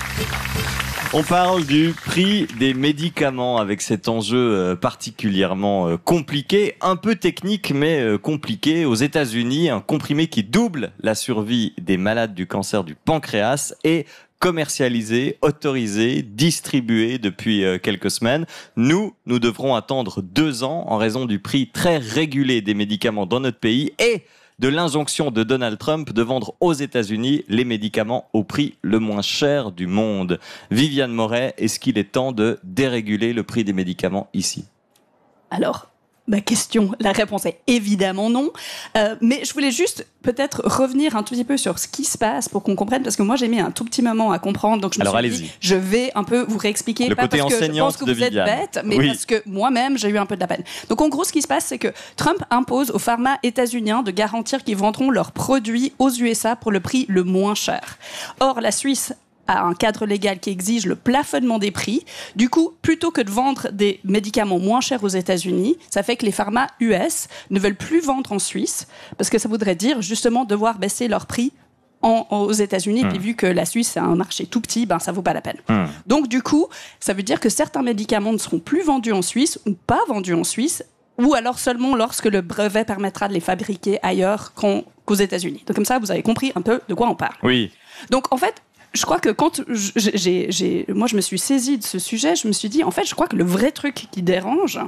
On parle du prix des médicaments avec cet enjeu particulièrement compliqué, un peu technique mais compliqué. Aux États-Unis, un comprimé qui double la survie des malades du cancer du pancréas est commercialisé, autorisé, distribué depuis quelques semaines. Nous devrons attendre 2 ans en raison du prix très régulé des médicaments dans notre pays et de l'injonction de Donald Trump de vendre aux États-Unis les médicaments au prix le moins cher du monde. Viviane Moret, est-ce qu'il est temps de déréguler le prix des médicaments ici ? Alors, ma question, la réponse est évidemment non. Mais je voulais juste peut-être revenir un tout petit peu sur ce qui se passe pour qu'on comprenne, parce que moi j'ai mis un tout petit moment à comprendre, donc je me suis dit, je vais un peu vous réexpliquer, le pas côté parce que je pense que vous êtes bête, mais parce que moi-même j'ai eu un peu de la peine. Donc en gros, ce qui se passe, c'est que Trump impose aux pharma états-uniens de garantir qu'ils vendront leurs produits aux USA pour le prix le moins cher. Or, la Suisse a un cadre légal qui exige le plafonnement des prix. Du coup, plutôt que de vendre des médicaments moins chers aux États-Unis, ça fait que les pharma US ne veulent plus vendre en Suisse, parce que ça voudrait dire justement devoir baisser leur prix aux États-Unis. Puis vu que la Suisse est un marché tout petit, ben ça vaut pas la peine. Donc du coup, ça veut dire que certains médicaments ne seront plus vendus en Suisse ou pas vendus en Suisse, ou alors seulement lorsque le brevet permettra de les fabriquer ailleurs qu'aux États-Unis. Donc comme ça, vous avez compris un peu de quoi on parle. Oui. Donc en fait, je crois que quand moi je me suis saisie de ce sujet, je me suis dit, en fait, je crois que le vrai truc qui dérange,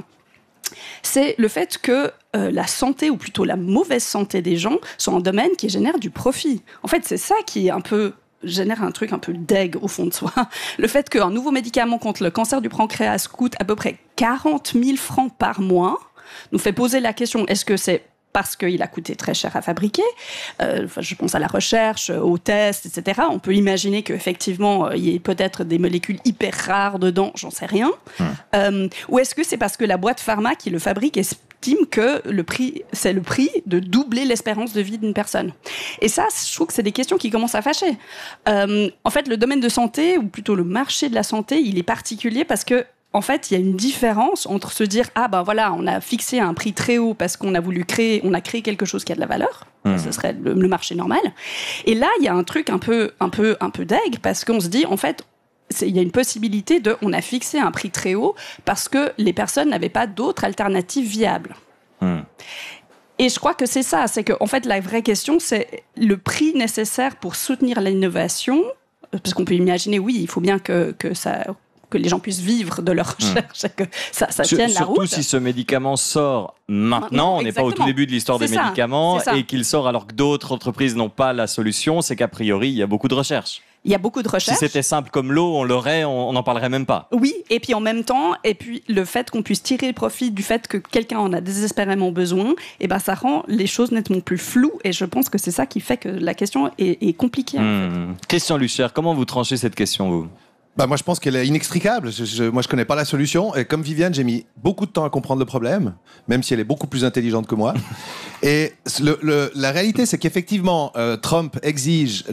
c'est le fait que la santé, ou plutôt la mauvaise santé des gens, sont un domaine qui génère du profit. En fait, c'est ça qui est génère un truc un peu deg au fond de soi. Le fait qu'un nouveau médicament contre le cancer du pancréas coûte à peu près 40 000 francs par mois nous fait poser la question, est-ce que c'est parce qu'il a coûté très cher à fabriquer. Je pense à la recherche, aux tests, etc. On peut imaginer qu'effectivement, il y ait peut-être des molécules hyper rares dedans, j'en sais rien. Ou est-ce que c'est parce que la boîte pharma qui le fabrique estime que c'est le prix de doubler l'espérance de vie d'une personne? Et ça, je trouve que c'est des questions qui commencent à fâcher. En fait, le domaine de santé, ou plutôt le marché de la santé, il est particulier parce que en fait, il y a une différence entre se dire on a fixé un prix très haut parce qu'on a créé quelque chose qui a de la valeur. Ce serait le marché normal. Et là, il y a un truc un peu deg parce qu'on se dit en fait, il y a une possibilité on a fixé un prix très haut parce que les personnes n'avaient pas d'autres alternatives viables. Et je crois que c'est ça, c'est que en fait la vraie question c'est le prix nécessaire pour soutenir l'innovation, parce qu'on peut imaginer il faut bien que les gens puissent vivre de leur recherche, que ça tienne la route. Surtout si ce médicament sort maintenant, on n'est pas au tout début de l'histoire des médicaments, et qu'il sort alors que d'autres entreprises n'ont pas la solution, c'est qu'a priori, il y a beaucoup de recherche. Il y a beaucoup de recherches. Si c'était simple comme l'eau, on l'aurait, on n'en parlerait même pas. Oui, et puis en même temps, le fait qu'on puisse tirer profit du fait que quelqu'un en a désespérément besoin, ça rend les choses nettement plus floues, et je pense que c'est ça qui fait que la question est compliquée. En fait. Christian Lucher, comment vous tranchez cette question, vous ? Moi, je pense qu'elle est inextricable. Moi, je connais pas la solution. Et comme Viviane, j'ai mis beaucoup de temps à comprendre le problème, même si elle est beaucoup plus intelligente que moi. Et la réalité, c'est qu'effectivement, Trump exige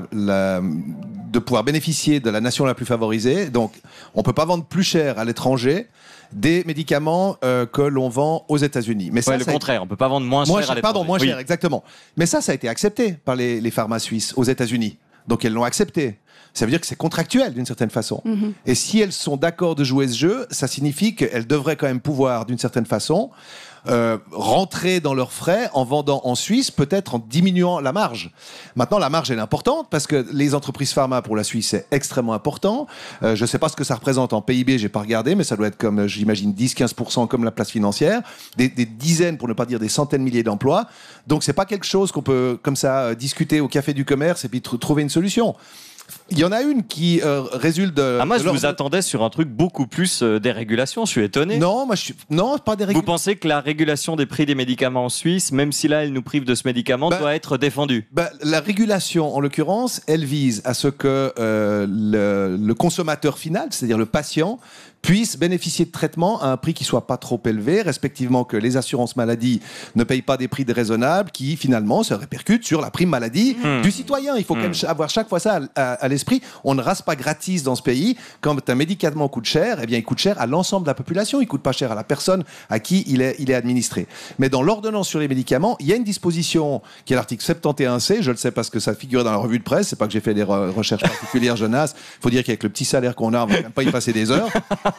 de pouvoir bénéficier de la nation la plus favorisée. Donc, on peut pas vendre plus cher à l'étranger des médicaments que l'on vend aux États-Unis. Mais le contraire, on peut pas vendre moins cher à l'étranger. Pardon, moins cher, exactement. Mais ça a été accepté par les pharma suisses aux États-Unis. Donc, elles l'ont accepté. Ça veut dire que c'est contractuel d'une certaine façon. Et si elles sont d'accord de jouer ce jeu, ça signifie qu'elles devraient quand même pouvoir, d'une certaine façon, rentrer dans leurs frais en vendant en Suisse, peut-être en diminuant la marge. Maintenant, la marge elle est importante parce que les entreprises pharma pour la Suisse, c'est extrêmement important. Je ne sais pas ce que ça représente en PIB, j'ai pas regardé, mais ça doit être comme, j'imagine, 10-15% comme la place financière, des dizaines, pour ne pas dire des centaines de milliers d'emplois. Donc, c'est pas quelque chose qu'on peut, comme ça, discuter au café du commerce et puis trouver une solution. Il y en a une qui résulte de... moi, je vous attendais sur un truc beaucoup plus dérégulation. Je suis étonné. Non, pas dérégulation. Vous pensez que la régulation des prix des médicaments en Suisse, même si là, elle nous prive de ce médicament, doit être défendue? La régulation, en l'occurrence, elle vise à ce que le consommateur final, c'est-à-dire le patient, puisse bénéficier de traitements à un prix qui soit pas trop élevé, respectivement que les assurances maladie ne payent pas des prix déraisonnables qui finalement se répercutent sur la prime maladie du citoyen. Il faut quand même avoir chaque fois ça à l'esprit. On ne rase pas gratis dans ce pays. Quand un médicament coûte cher, il coûte cher à l'ensemble de la population. Il coûte pas cher à la personne à qui il est administré. Mais dans l'ordonnance sur les médicaments, il y a une disposition qui est l'article 71C. Je le sais parce que ça figurait dans la revue de presse. C'est pas que j'ai fait des recherches particulières, Jonas. Il faut dire qu'avec le petit salaire qu'on a, on va même pas y passer des heures.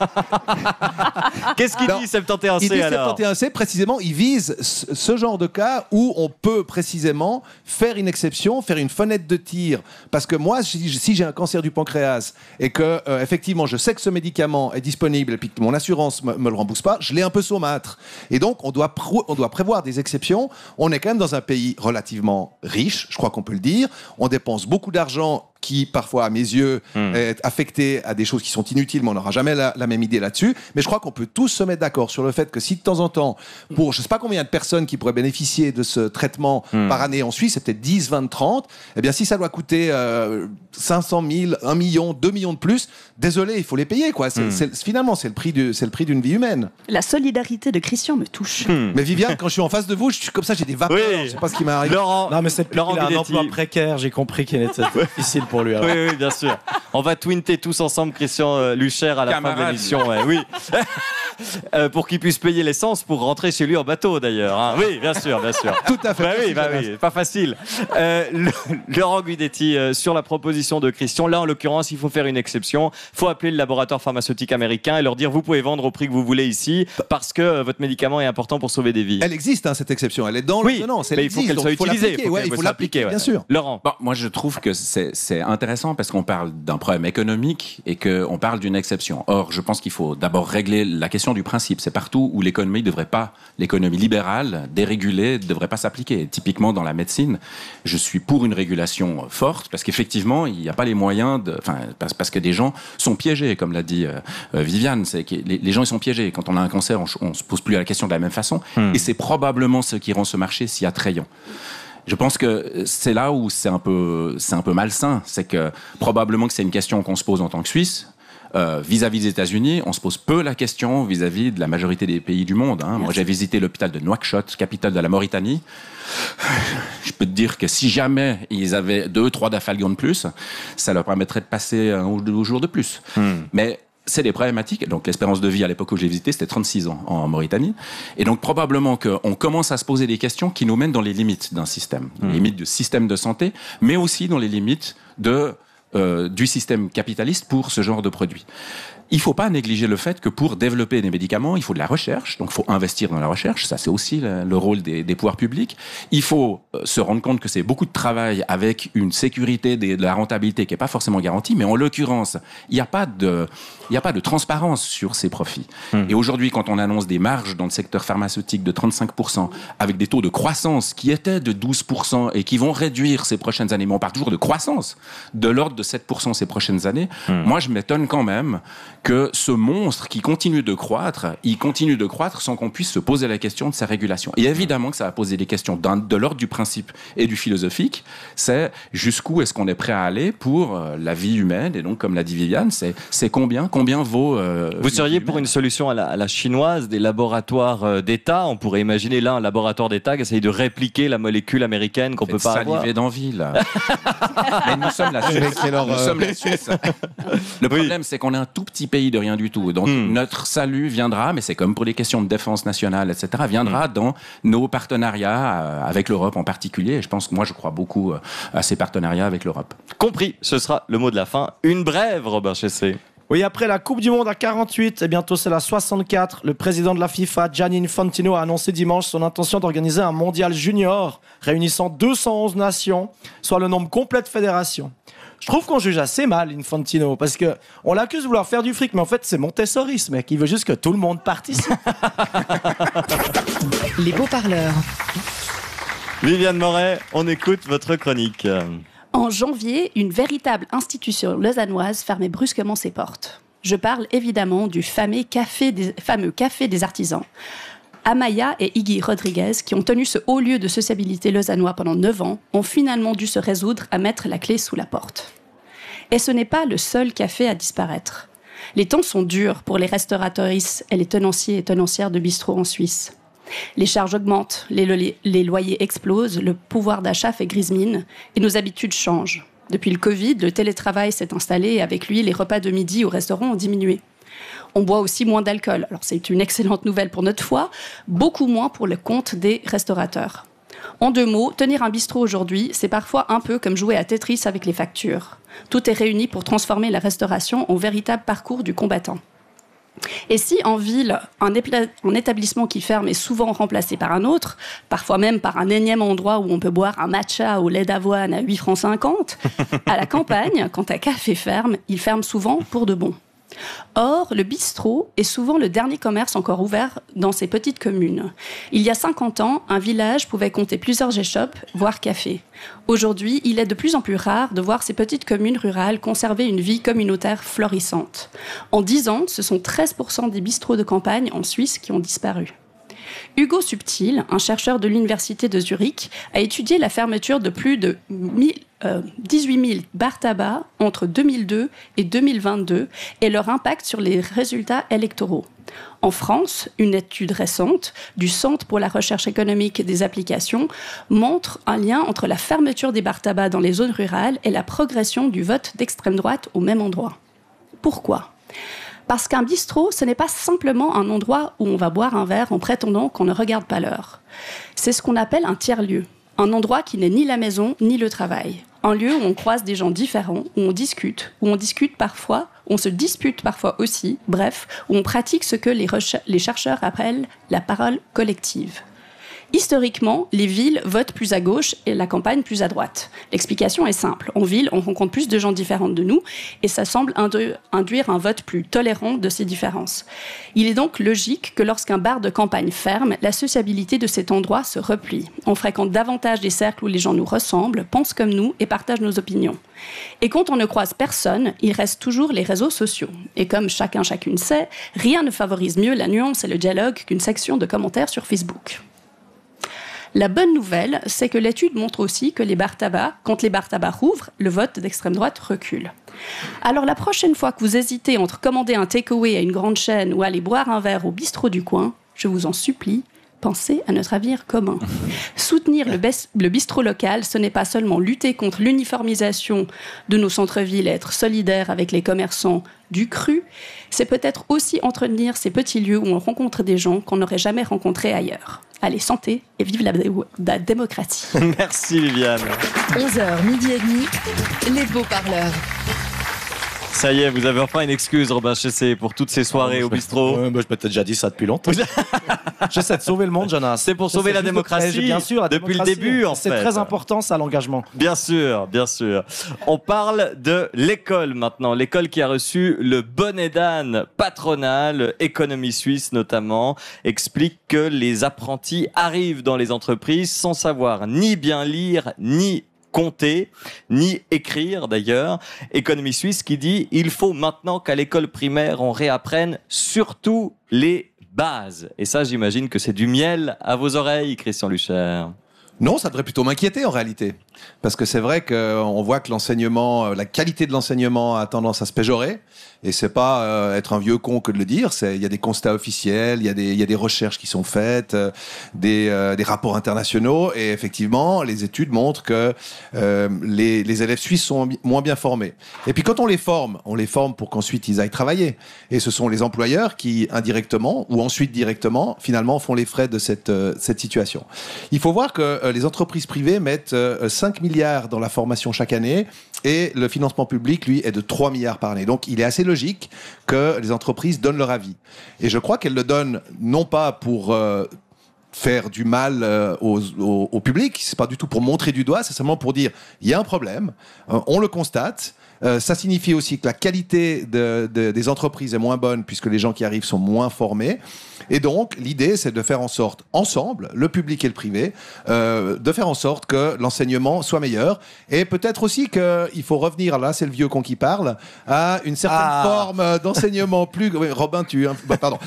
Qu'est-ce qu'il dit 71C? Il dit alors 71C, précisément, il vise ce genre de cas où on peut précisément faire une exception, faire une fenêtre de tir. Parce que moi, si j'ai un cancer du pancréas et que, effectivement, je sais que ce médicament est disponible et puis que mon assurance me le rembourse pas, je l'ai un peu saumâtre. Et donc, on doit prévoir des exceptions. On est quand même dans un pays relativement riche, je crois qu'on peut le dire. On dépense beaucoup d'argent qui, parfois, à mes yeux, est affecté à des choses qui sont inutiles, mais on n'aura jamais la même idée là-dessus. Mais je crois qu'on peut tous se mettre d'accord sur le fait que si, de temps en temps, pour je ne sais pas combien de personnes qui pourraient bénéficier de ce traitement par année en Suisse, c'est peut-être 10, 20, 30, eh bien, si ça doit coûter 500 000, 1 million, 2 millions de plus, désolé, il faut les payer, quoi. Finalement, c'est le prix d'une vie humaine. La solidarité de Christian me touche. Mais Viviane, quand je suis en face de vous, je suis comme ça, j'ai des vapeurs, je ne sais pas ce qui m'arrive. Non, mais c'est Laurent Guidetti. Un emploi précaire, j'ai compris qu'il était difficile pour lui. Alors. Oui, bien sûr. On va twinter tous ensemble Christian Lucher à la fin de l'émission. Oui. Pour qu'il puisse payer l'essence pour rentrer chez lui en bateau, d'ailleurs. Hein. Oui, bien sûr. Tout à fait. Oui, pas facile. Laurent Guidetti, sur la proposition de Christian, là, en l'occurrence, il faut faire une exception. Il faut appeler le laboratoire pharmaceutique américain et leur dire, vous pouvez vendre au prix que vous voulez ici parce que votre médicament est important pour sauver des vies. Elle existe, cette exception. Elle est dans l'ordonnance. Mais il faut qu'elle soit utilisée. Il faut l'appliquer, bien sûr. Laurent. Moi, je trouve que c'est intéressant parce qu'on parle d'un problème économique et qu'on parle d'une exception. Or, je pense qu'il faut d'abord régler la question du principe. C'est partout où l'économie libérale, dérégulée, ne devrait pas s'appliquer. Typiquement dans la médecine, je suis pour une régulation forte parce qu'effectivement, il n'y a pas les moyens parce que des gens sont piégés, comme l'a dit Viviane. C'est que les gens ils sont piégés. Quand on a un cancer, on se pose plus la question de la même façon. Et c'est probablement ce qui rend ce marché si attrayant. Je pense que c'est là où c'est un peu malsain. C'est que probablement que c'est une question qu'on se pose en tant que Suisse. Vis-à-vis des États-Unis, on se pose peu la question vis-à-vis de la majorité des pays du monde. Moi, j'ai visité l'hôpital de Nouakchott, capitale de la Mauritanie. Je peux te dire que si jamais ils avaient 2-3 dafalgan de plus, ça leur permettrait de passer 1 ou 2 jours de plus. Mais c'est des problématiques. Donc, l'espérance de vie à l'époque où j'ai visité, c'était 36 ans en Mauritanie. Et donc, probablement qu'on commence à se poser des questions qui nous mènent dans les limites d'un système. Les limites du système de santé, mais aussi dans les limites du système capitaliste pour ce genre de produits. Il ne faut pas négliger le fait que pour développer des médicaments, il faut de la recherche. Donc, il faut investir dans la recherche. Ça, c'est aussi le rôle des pouvoirs publics. Il faut se rendre compte que c'est beaucoup de travail avec une sécurité de la rentabilité qui n'est pas forcément garantie. Mais en l'occurrence, il n'y a pas de transparence sur ces profits. Et aujourd'hui, quand on annonce des marges dans le secteur pharmaceutique de 35%, avec des taux de croissance qui étaient de 12% et qui vont réduire ces prochaines années, mais on parle toujours de croissance de l'ordre de 7% ces prochaines années, moi, je m'étonne quand même que ce monstre qui continue de croître, il continue de croître sans qu'on puisse se poser la question de sa régulation. Et évidemment que ça va poser des questions de l'ordre du principe et du philosophique. C'est jusqu'où est-ce qu'on est prêt à aller pour la vie humaine. Et donc, comme l'a dit Viviane, c'est combien vaut... Vous seriez pour une solution à la chinoise, des laboratoires d'État. On pourrait imaginer là un laboratoire d'État qui essaye de répliquer la molécule américaine qu'on peut pas avoir. Saliver d'envie, là. Mais nous sommes la Suisse. Le problème, c'est qu'on est un tout petit pays de rien du tout. Donc, notre salut viendra, mais c'est comme pour les questions de défense nationale, etc., viendra dans nos partenariats avec l'Europe en particulier. Et je pense que moi, je crois beaucoup à ces partenariats avec l'Europe. Compris, ce sera le mot de la fin. Une brève, Robin Chessé. Oui, après la Coupe du Monde à 48 et bientôt c'est la 64, le président de la FIFA, Gianni Infantino, a annoncé dimanche son intention d'organiser un mondial junior réunissant 211 nations, soit le nombre complet de fédérations. Je trouve qu'on juge assez mal Infantino, parce qu'on l'accuse de vouloir faire du fric, mais en fait c'est Montessori, ce mec. Il veut juste que tout le monde participe. Les beaux-parleurs. Viviane Moret, on écoute votre chronique. En janvier, une véritable institution lausannoise fermait brusquement ses portes. Je parle évidemment du fameux café des artisans. Amaya et Iggy Rodriguez, qui ont tenu ce haut lieu de sociabilité lausannois pendant 9 ans, ont finalement dû se résoudre à mettre la clé sous la porte. Et ce n'est pas le seul café à disparaître. Les temps sont durs pour les restauratrices et les tenanciers et tenancières de bistrots en Suisse. Les charges augmentent, les loyers explosent, le pouvoir d'achat fait grise mine et nos habitudes changent. Depuis le Covid, le télétravail s'est installé et avec lui, les repas de midi au restaurant ont diminué. On boit aussi moins d'alcool. Alors c'est une excellente nouvelle pour notre foie, beaucoup moins pour le compte des restaurateurs. En 2 mots, tenir un bistrot aujourd'hui, c'est parfois un peu comme jouer à Tetris avec les factures. Tout est réuni pour transformer la restauration en véritable parcours du combattant. Et si en ville, un établissement qui ferme est souvent remplacé par un autre, parfois même par un énième endroit où on peut boire un matcha au lait d'avoine à 8,50 francs, à la campagne, quand un café ferme, il ferme souvent pour de bon. Or, le bistrot est souvent le dernier commerce encore ouvert dans ces petites communes. Il y a 50 ans, un village pouvait compter plusieurs échoppes, voire cafés. Aujourd'hui, il est de plus en plus rare de voir ces petites communes rurales conserver une vie communautaire florissante. En 10 ans, ce sont 13% des bistrots de campagne en Suisse qui ont disparu. Hugo Subtil, un chercheur de l'université de Zurich, a étudié la fermeture de plus de 18 000 bars tabac entre 2002 et 2022 et leur impact sur les résultats électoraux. En France, une étude récente du Centre pour la recherche économique des applications montre un lien entre la fermeture des bars tabac dans les zones rurales et la progression du vote d'extrême droite au même endroit. Pourquoi ? Parce qu'un bistrot, ce n'est pas simplement un endroit où on va boire un verre en prétendant qu'on ne regarde pas l'heure. C'est ce qu'on appelle un tiers-lieu, un endroit qui n'est ni la maison ni le travail. Un lieu où on croise des gens différents, où on discute parfois, on se dispute parfois aussi, bref, où on pratique ce que les chercheurs appellent la parole collective. Historiquement, les villes votent plus à gauche et la campagne plus à droite. L'explication est simple. En ville, on rencontre plus de gens différents de nous et ça semble induire un vote plus tolérant de ces différences. Il est donc logique que lorsqu'un bar de campagne ferme, la sociabilité de cet endroit se replie. On fréquente davantage des cercles où les gens nous ressemblent, pensent comme nous et partagent nos opinions. Et quand on ne croise personne, il reste toujours les réseaux sociaux. Et comme chacune sait, rien ne favorise mieux la nuance et le dialogue qu'une section de commentaires sur Facebook. La bonne nouvelle, c'est que l'étude montre aussi que quand les bars tabac rouvrent, le vote d'extrême droite recule. Alors la prochaine fois que vous hésitez entre commander un takeaway à une grande chaîne ou aller boire un verre au bistrot du coin, je vous en supplie, pensez à notre avenir commun. Soutenir le bistrot local, ce n'est pas seulement lutter contre l'uniformisation de nos centres-villes et être solidaire avec les commerçants du cru, c'est peut-être aussi entretenir ces petits lieux où on rencontre des gens qu'on n'aurait jamais rencontrés ailleurs. Allez, santé et vive la démocratie. Merci Viviane. 11h, midi et demi, les beaux parleurs. Ça y est, vous avez enfin une excuse, Robin Chessé, pour toutes ces soirées au bistrot. Je m'étais déjà dit ça depuis longtemps. J'essaie de sauver le monde, Jonas. C'est pour sauver la démocratie, bien sûr, depuis le début, en fait. C'est très important, ça, l'engagement. Bien sûr, bien sûr. On parle de l'école maintenant. L'école qui a reçu le bonnet d'âne patronal, Économie Suisse notamment, explique que les apprentis arrivent dans les entreprises sans savoir ni bien lire, ni compter, ni écrire d'ailleurs. Économie Suisse qui dit « Il faut maintenant qu'à l'école primaire, on réapprenne surtout les bases ». Et ça, j'imagine que c'est du miel à vos oreilles, Christian Lucher. Non, ça devrait plutôt m'inquiéter en réalité. Parce que c'est vrai qu'on voit que l'enseignement, la qualité de l'enseignement a tendance à se péjorer. Et c'est pas être un vieux con que de le dire. Il y a des constats officiels, il y a des recherches qui sont faites, des rapports internationaux. Et effectivement, les études montrent que les élèves suisses sont moins bien formés. Et puis quand on les forme pour qu'ensuite ils aillent travailler. Et ce sont les employeurs qui, indirectement ou ensuite directement, finalement, font les frais de cette situation. Il faut voir que les entreprises privées mettent 5 milliards dans la formation chaque année et le financement public, lui, est de 3 milliards par année. Donc, il est assez logique que les entreprises donnent leur avis. Et je crois qu'elles le donnent non pas pour faire du mal au public, c'est pas du tout pour montrer du doigt, c'est seulement pour dire il y a un problème, on le constate. Ça signifie aussi que la qualité des entreprises est moins bonne puisque les gens qui arrivent sont moins formés. Et donc, l'idée, c'est de faire en sorte, ensemble, le public et le privé, de faire en sorte que l'enseignement soit meilleur. Et peut-être aussi qu'il faut revenir, là, c'est le vieux con qui parle, à une certaine forme d'enseignement plus... Oui, Robin, pardon.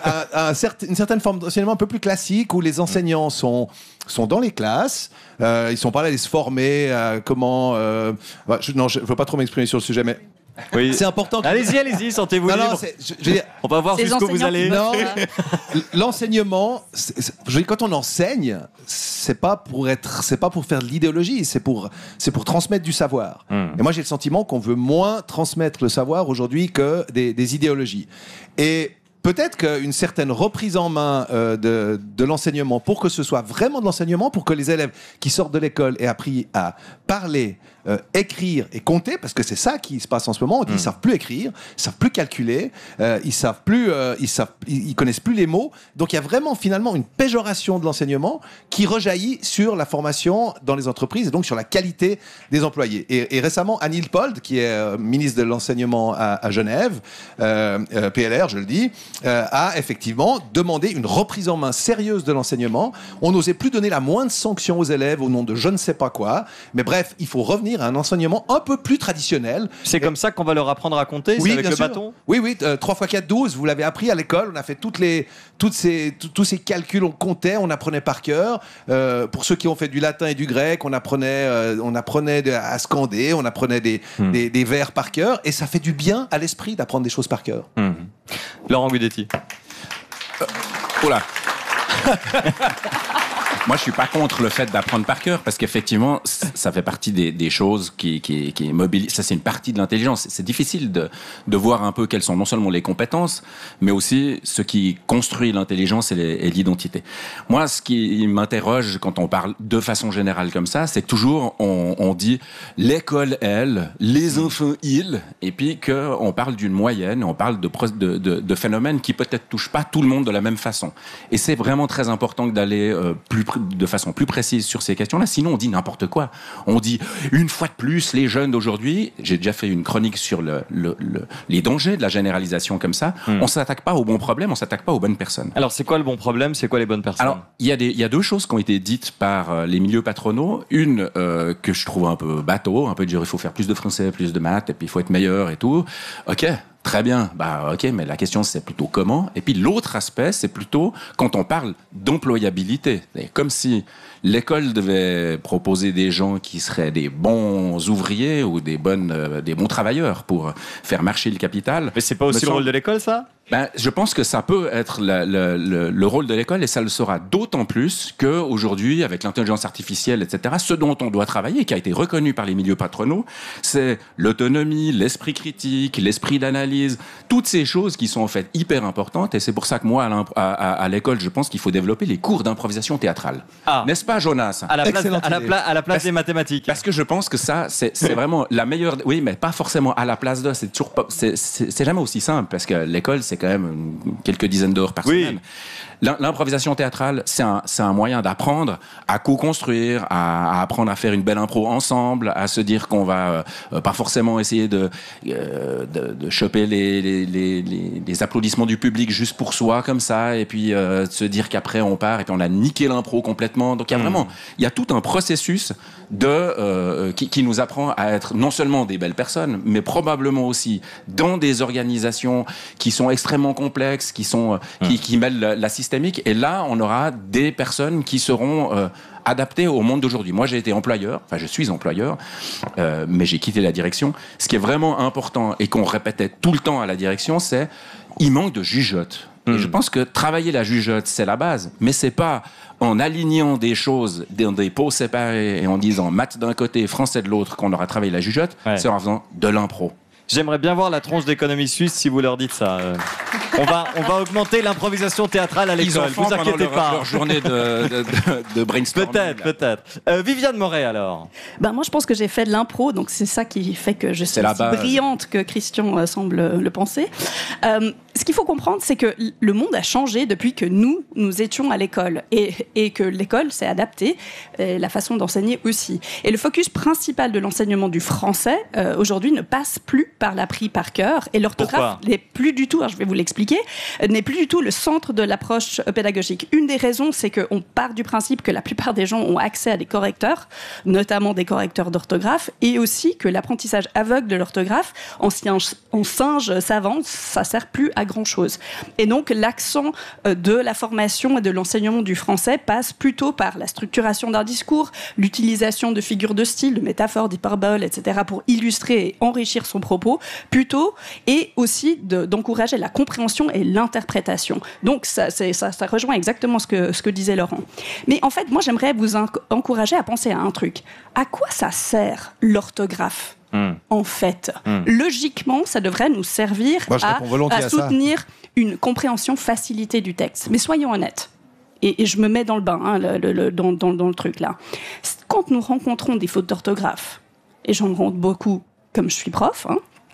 Une certaine forme d'enseignement un peu plus classique où les enseignants sont dans les classes, ils sont pas là à se former, comment... je ne veux pas trop m'exprimer sur le sujet, mais oui. C'est important. Allez-y, sentez-vous libre. On va voir jusqu'où vous allez. Non, l'enseignement, quand on enseigne, c'est pas pour faire de l'idéologie, c'est pour transmettre du savoir. Et moi, j'ai le sentiment qu'on veut moins transmettre le savoir aujourd'hui que des idéologies. Et peut-être qu'une certaine reprise en main de l'enseignement, pour que ce soit vraiment de l'enseignement, pour que les élèves qui sortent de l'école aient appris à parler, écrire et compter, parce que c'est ça qui se passe en ce moment. On dit ils savent plus écrire, ils savent plus calculer, ils connaissent plus les mots. Donc il y a vraiment finalement une péjoration de l'enseignement qui rejaillit sur la formation dans les entreprises et donc sur la qualité des employés. Et récemment, Anne Hilpold, qui est ministre de l'enseignement à Genève, PLR, je le dis, a effectivement demandé une reprise en main sérieuse de l'enseignement. On n'osait plus donner la moindre sanction aux élèves au nom de je ne sais pas quoi. Mais bref, il faut revenir à un enseignement un peu plus traditionnel. C'est comme ça qu'on va leur apprendre à compter, oui, avec le sûr. bâton. Oui, 3 x 4, 12, vous l'avez appris à l'école. On a fait tous ces calculs, on comptait, on apprenait par cœur. Pour ceux qui ont fait du latin et du grec, on apprenait à scander, on apprenait des vers par cœur. Et ça fait du bien à l'esprit d'apprendre des choses par cœur. Laurent Gudetti. Oula. Moi, je suis pas contre le fait d'apprendre par cœur, parce qu'effectivement, ça fait partie des choses qui mobilisent. Ça, c'est une partie de l'intelligence. C'est difficile de voir un peu quelles sont non seulement les compétences, mais aussi ce qui construit l'intelligence et l'identité. Moi, ce qui m'interroge quand on parle de façon générale comme ça, c'est que toujours on dit l'école, elle, les enfants, ils, et puis qu'on parle d'une moyenne, on parle de phénomènes qui peut-être touchent pas tout le monde de la même façon. Et c'est vraiment très important d'aller plus de façon plus précise sur ces questions-là. Sinon, on dit n'importe quoi. On dit, une fois de plus, les jeunes d'aujourd'hui, j'ai déjà fait une chronique sur les dangers de la généralisation comme ça. On s'attaque pas aux bons problèmes, on s'attaque pas aux bonnes personnes. Alors, c'est quoi le bon problème? C'est quoi les bonnes personnes? Alors, il y a deux choses qui ont été dites par les milieux patronaux. Une que je trouve un peu bateau, un peu dire il faut faire plus de français, plus de maths, et puis il faut être meilleur et tout. Ok. Très bien, ok, mais la question c'est plutôt comment. Et puis l'autre aspect, c'est plutôt quand on parle d'employabilité. Comme si l'école devait proposer des gens qui seraient des bons ouvriers ou des bons travailleurs pour faire marcher le capital. Mais c'est pas aussi le rôle de l'école, ça? Je pense que ça peut être le rôle de l'école, et ça le sera d'autant plus qu'aujourd'hui, avec l'intelligence artificielle, etc., ce dont on doit travailler, qui a été reconnu par les milieux patronaux, c'est l'autonomie, l'esprit critique, l'esprit d'analyse, toutes ces choses qui sont en fait hyper importantes, et c'est pour ça que moi, à l'école, je pense qu'il faut développer les cours d'improvisation théâtrale. N'est-ce pas, Jonas? À la place des mathématiques. Parce que je pense que ça, c'est vraiment la meilleure... Oui, mais pas forcément à la place de... C'est toujours pas... C'est jamais aussi simple, parce que l'école, c'est quand même quelques dizaines d'heures par semaine. L'improvisation théâtrale, c'est un moyen d'apprendre à co-construire, à apprendre à faire une belle impro ensemble, à se dire qu'on va pas forcément essayer de choper les applaudissements du public juste pour soi comme ça, et puis se dire qu'après on part et puis on a niqué l'impro complètement. Donc il y a tout un processus qui nous apprend à être non seulement des belles personnes, mais probablement aussi dans des organisations qui sont extrêmement complexes, qui mêlent la systémique. Et là, on aura des personnes qui seront adaptées au monde d'aujourd'hui. Moi, je suis employeur, mais j'ai quitté la direction. Ce qui est vraiment important et qu'on répétait tout le temps à la direction, c'est il manque de jugeote. Et je pense que travailler la jugeote, c'est la base, mais c'est pas en alignant des choses dans des pots séparés et en disant maths d'un côté, français de l'autre qu'on aura travaillé la jugeote, c'est en faisant de l'impro. J'aimerais bien voir la tronche d'économie suisse si vous leur dites ça. On va augmenter l'improvisation théâtrale à l'école, vous inquiétez pas. Leur journée de brainstorming. Peut-être. Viviane Moret, alors? Moi, je pense que j'ai fait de l'impro, donc c'est ça qui fait que je suis aussi brillante que Christian semble le penser. Ce qu'il faut comprendre, c'est que le monde a changé depuis que nous étions à l'école et que l'école s'est adaptée, la façon d'enseigner aussi. Et le focus principal de l'enseignement du français, aujourd'hui, ne passe plus par l'appris par cœur, et l'orthographe n'est plus du tout, je vais vous l'expliquer, n'est plus du tout le centre de l'approche pédagogique. Une des raisons, c'est qu'on part du principe que la plupart des gens ont accès à des correcteurs, notamment des correcteurs d'orthographe, et aussi que l'apprentissage aveugle de l'orthographe, en singe savant, ça sert plus à grand-chose. Et donc, l'accent de la formation et de l'enseignement du français passe plutôt par la structuration d'un discours, l'utilisation de figures de style, de métaphores, d'hyperboles, etc., pour illustrer et enrichir son propos, plutôt, et aussi d'encourager la compréhension et l'interprétation. Donc, ça rejoint exactement ce que disait Laurent. Mais en fait, moi, j'aimerais vous encourager à penser à un truc. À quoi ça sert l'orthographe ? En fait, logiquement, ça devrait nous servir à soutenir une compréhension facilitée du texte. Mais soyons honnêtes, et je me mets dans le bain, dans le truc là. Quand nous rencontrons des fautes d'orthographe, et j'en rencontre beaucoup comme je suis prof,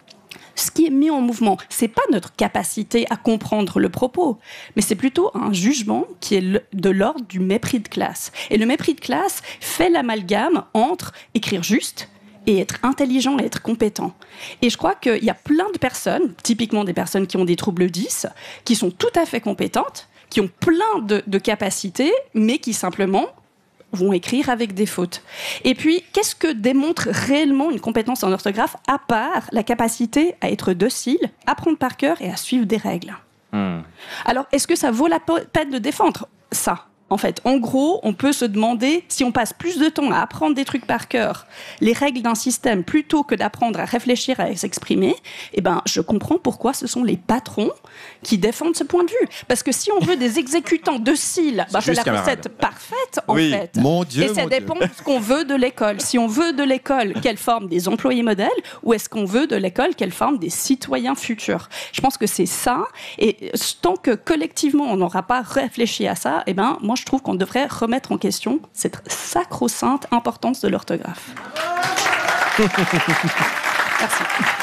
ce qui est mis en mouvement, c'est pas notre capacité à comprendre le propos, mais c'est plutôt un jugement qui est de l'ordre du mépris de classe. Et le mépris de classe fait l'amalgame entre écrire juste et être intelligent et être compétent. Et je crois qu'il y a plein de personnes, typiquement des personnes qui ont des troubles 10, qui sont tout à fait compétentes, qui ont plein de capacités, mais qui simplement vont écrire avec des fautes. Et puis, qu'est-ce que démontre réellement une compétence en orthographe, à part la capacité à être docile, apprendre par cœur et à suivre des règles ? Alors, est-ce que ça vaut la peine de défendre ça ? En fait, en gros, on peut se demander si on passe plus de temps à apprendre des trucs par cœur, les règles d'un système, plutôt que d'apprendre à réfléchir, à s'exprimer, je comprends pourquoi ce sont les patrons qui défendent ce point de vue. Parce que si on veut des exécutants dociles, c'est la recette parfaite, en fait. Mon Dieu, et ça dépend de ce qu'on veut de l'école. Si on veut de l'école qu'elle forme des employés modèles, ou est-ce qu'on veut de l'école qu'elle forme des citoyens futurs ? Je pense que c'est ça. Et tant que collectivement, on n'aura pas réfléchi à ça, moi, je trouve qu'on devrait remettre en question cette sacro-sainte importance de l'orthographe. Merci.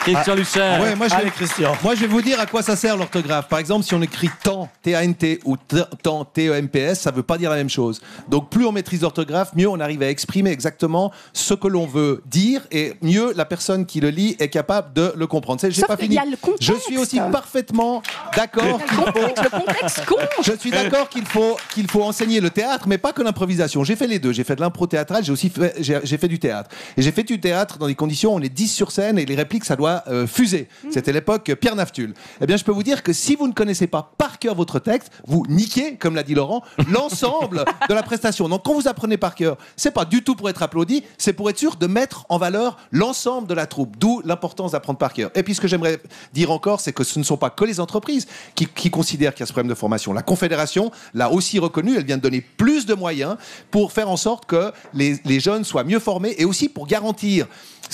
Christian Lucher. Ouais, Allez, Christian. Moi, je vais vous dire à quoi ça sert l'orthographe. Par exemple, si on écrit temps, T-A-N-T, ou temps, T-E-M-P-S, ça ne veut pas dire la même chose. Donc, plus on maîtrise l'orthographe, mieux on arrive à exprimer exactement ce que l'on veut dire, et mieux la personne qui le lit est capable de le comprendre. J'ai pas fini. Je suis aussi parfaitement d'accord qu'il faut... Le contexte compte. Je suis d'accord qu'il faut enseigner le théâtre, mais pas que l'improvisation. J'ai fait les deux. J'ai fait de l'impro théâtrale, j'ai fait du théâtre. Et j'ai fait du théâtre dans des conditions où on est 10 sur scène et les répliques, ça doit fuser. C'était l'époque Pierre Naftul. Eh bien, je peux vous dire que si vous ne connaissez pas par cœur votre texte, vous niquez, comme l'a dit Laurent, l'ensemble de la prestation. Donc, quand vous apprenez par cœur, c'est pas du tout pour être applaudi, c'est pour être sûr de mettre en valeur l'ensemble de la troupe. D'où l'importance d'apprendre par cœur. Et puis, ce que j'aimerais dire encore, c'est que ce ne sont pas que les entreprises qui considèrent qu'il y a ce problème de formation. La Confédération l'a aussi reconnu. Elle vient de donner plus de moyens pour faire en sorte que les jeunes soient mieux formés et aussi pour garantir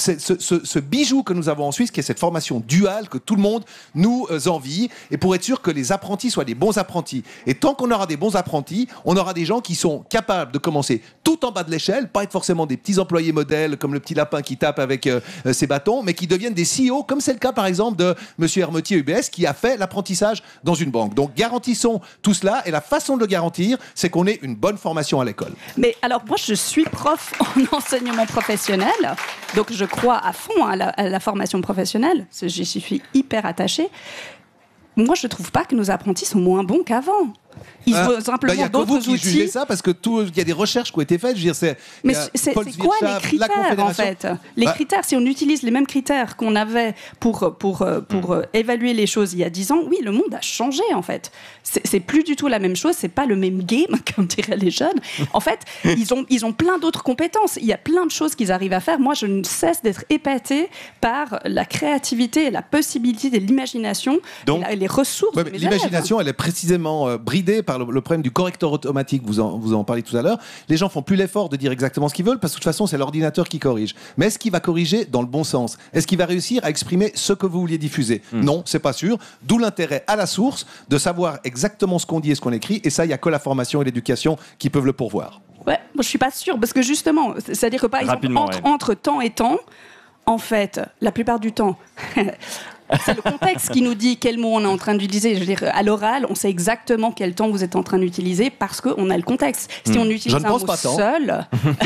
ce bijou que nous avons en Suisse, qui est cette formation duale que tout le monde nous envie, et pour être sûr que les apprentis soient des bons apprentis. Et tant qu'on aura des bons apprentis, on aura des gens qui sont capables de commencer tout en bas de l'échelle, pas être forcément des petits employés modèles comme le petit lapin qui tape avec ses bâtons, mais qui deviennent des CEO, comme c'est le cas par exemple de Monsieur Hermetier UBS qui a fait l'apprentissage dans une banque. Donc garantissons tout cela, et la façon de le garantir, c'est qu'on ait une bonne formation à l'école. Mais alors moi je suis prof en enseignement professionnel, donc je crois à fond à la formation professionnelle, j'y suis hyper attachée. Moi, je ne trouve pas que nos apprentis sont moins bons qu'avant. Ils ont simplement d'autres outils. Il y a que vous qui jugez ça, parce que il y a des recherches qui ont été faites. Je veux dire, mais c'est quoi les critères, en fait? Les critères, si on utilise les mêmes critères qu'on avait pour évaluer les choses il y a 10 ans, oui, le monde a changé, en fait. C'est plus du tout la même chose, c'est pas le même game, comme diraient les jeunes. En fait, ils ont plein d'autres compétences. Il y a plein de choses qu'ils arrivent à faire. Moi, je ne cesse d'être épatée par la créativité et la possibilité de l'imagination, et les ressources de mes élèves. L'imagination, elle est précisément bridée par le problème du correcteur automatique, vous en parlez tout à l'heure. Les gens font plus l'effort de dire exactement ce qu'ils veulent, parce que de toute façon, c'est l'ordinateur qui corrige. Mais est-ce qu'il va corriger dans le bon sens? Est-ce qu'il va réussir à exprimer ce que vous vouliez diffuser? Non, c'est pas sûr. D'où l'intérêt à la source de savoir exactement ce qu'on dit et ce qu'on écrit. Et ça, il n'y a que la formation et l'éducation qui peuvent le pourvoir. Ouais, moi, je suis pas sûre, parce que justement, c'est-à-dire que par exemple, entre temps et temps, en fait, la plupart du temps... C'est le contexte qui nous dit quel mot on est en train d'utiliser. Je veux dire, à l'oral, on sait exactement quel temps vous êtes en train d'utiliser parce qu'on a le contexte. Si on utilise un mot seul...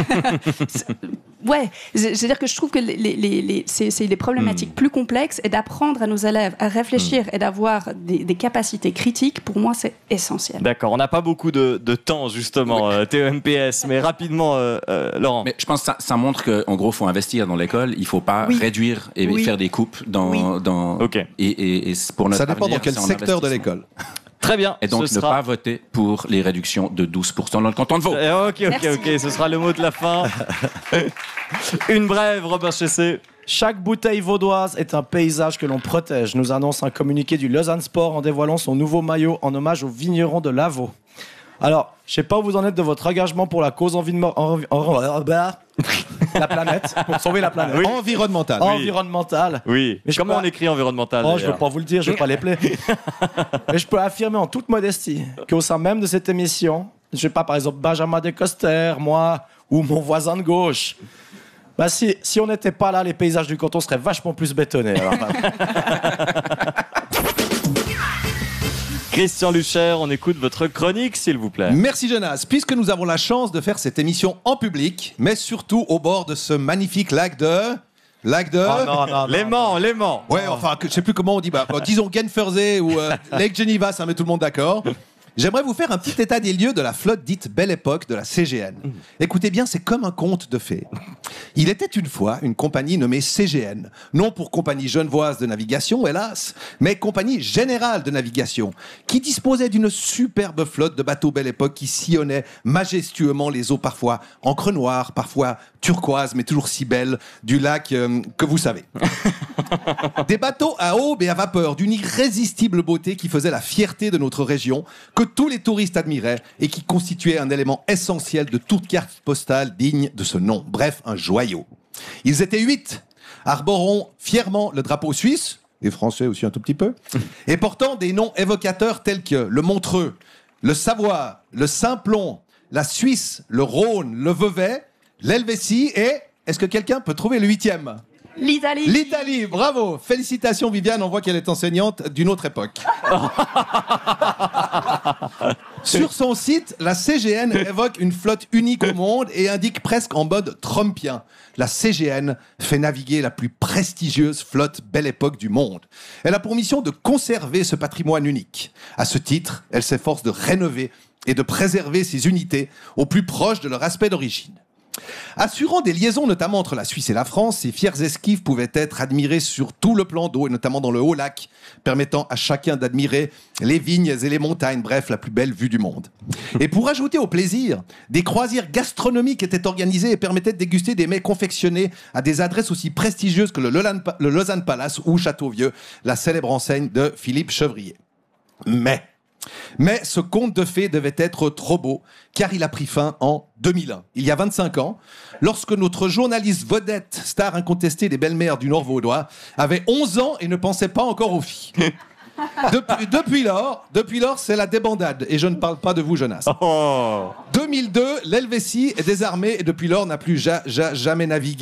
Ouais, c'est-à-dire que je trouve que c'est des problématiques plus complexes, et d'apprendre à nos élèves à réfléchir et d'avoir des capacités critiques, pour moi, c'est essentiel. D'accord, on n'a pas beaucoup de temps, justement, TEMPS, mais rapidement, Laurent. Mais je pense que ça montre qu'en gros, il faut investir dans l'école, il ne faut pas réduire et faire des coupes dans... Okay. Et pour notre ça dépend avenir, dans quel secteur de l'école. Très bien. Et donc, ne pas voter pour les réductions de 12% dans le canton de Vaud. Ok, ce sera le mot de la fin. Une brève, Robin Chessé. Chaque bouteille vaudoise est un paysage que l'on protège, nous annonce un communiqué du Lausanne Sport en dévoilant son nouveau maillot en hommage aux vignerons de Lavaux. Alors, je sais pas où vous en êtes de votre engagement pour la cause la planète, pour sauver la planète. Oui. Environnementale. Environnementale. Oui. Mais comment on écrit environnemental? Je ne veux pas vous le dire, je ne vais pas les plaire. Mais je peux affirmer en toute modestie qu'au sein même de cette émission, je ne sais pas, par exemple, Benjamin Descoster, moi, ou mon voisin de gauche, bah si on n'était pas là, les paysages du canton seraient vachement plus bétonnés. Alors. Christian Lucher, on écoute votre chronique, s'il vous plaît. Merci Jonas. Puisque nous avons la chance de faire cette émission en public, mais surtout au bord de ce magnifique lac de... Léman. Ouais, enfin, je sais plus comment on dit. Disons Genfersee ou Lake Geneva, ça met tout le monde d'accord. J'aimerais vous faire un petit état des lieux de la flotte dite Belle Époque de la CGN. Écoutez bien, c'est comme un conte de fées. Il était une fois une compagnie nommée CGN, non pour Compagnie Genevoise de Navigation, hélas, mais Compagnie Générale de Navigation, qui disposait d'une superbe flotte de bateaux Belle Époque qui sillonnaient majestueusement les eaux parfois encre noire, parfois turquoise, mais toujours si belle, du lac que vous savez. Des bateaux à aube et à vapeur d'une irrésistible beauté qui faisait la fierté de notre région, que tous les touristes admiraient et qui constituait un élément essentiel de toute carte postale digne de ce nom. Bref, un joyau. Ils étaient 8, arborant fièrement le drapeau suisse, et français aussi un tout petit peu, et portant des noms évocateurs tels que le Montreux, le Savoie, le Simplon, la Suisse, le Rhône, le Vevey, l'Helvétie et... Est-ce que quelqu'un peut trouver le 8e ? L'Italie. L'Italie, bravo. Félicitations Viviane, on voit qu'elle est enseignante d'une autre époque. Sur son site, la CGN évoque une flotte unique au monde et indique presque en mode trumpien. La CGN fait naviguer la plus prestigieuse flotte Belle Époque du monde. Elle a pour mission de conserver ce patrimoine unique. À ce titre, elle s'efforce de rénover et de préserver ces unités au plus proche de leur aspect d'origine. Assurant des liaisons notamment entre la Suisse et la France, ces fières esquives pouvaient être admirées sur tout le plan d'eau et notamment dans le Haut-Lac, permettant à chacun d'admirer les vignes et les montagnes, bref, la plus belle vue du monde. Et pour ajouter au plaisir, des croisières gastronomiques étaient organisées et permettaient de déguster des mets confectionnés à des adresses aussi prestigieuses que le Lausanne Palace ou Château-Vieux, la célèbre enseigne de Philippe Chevrier. Mais ce conte de fées devait être trop beau, car il a pris fin en 2001. Il y a 25 ans, lorsque notre journaliste vedette, star incontestée des belles-mères du Nord vaudois, avait 11 ans et ne pensait pas encore aux filles. Depuis lors, c'est la débandade. Et je ne parle pas de vous, Jonas. 2002, l'Helvétie est désarmée et depuis lors n'a plus jamais navigué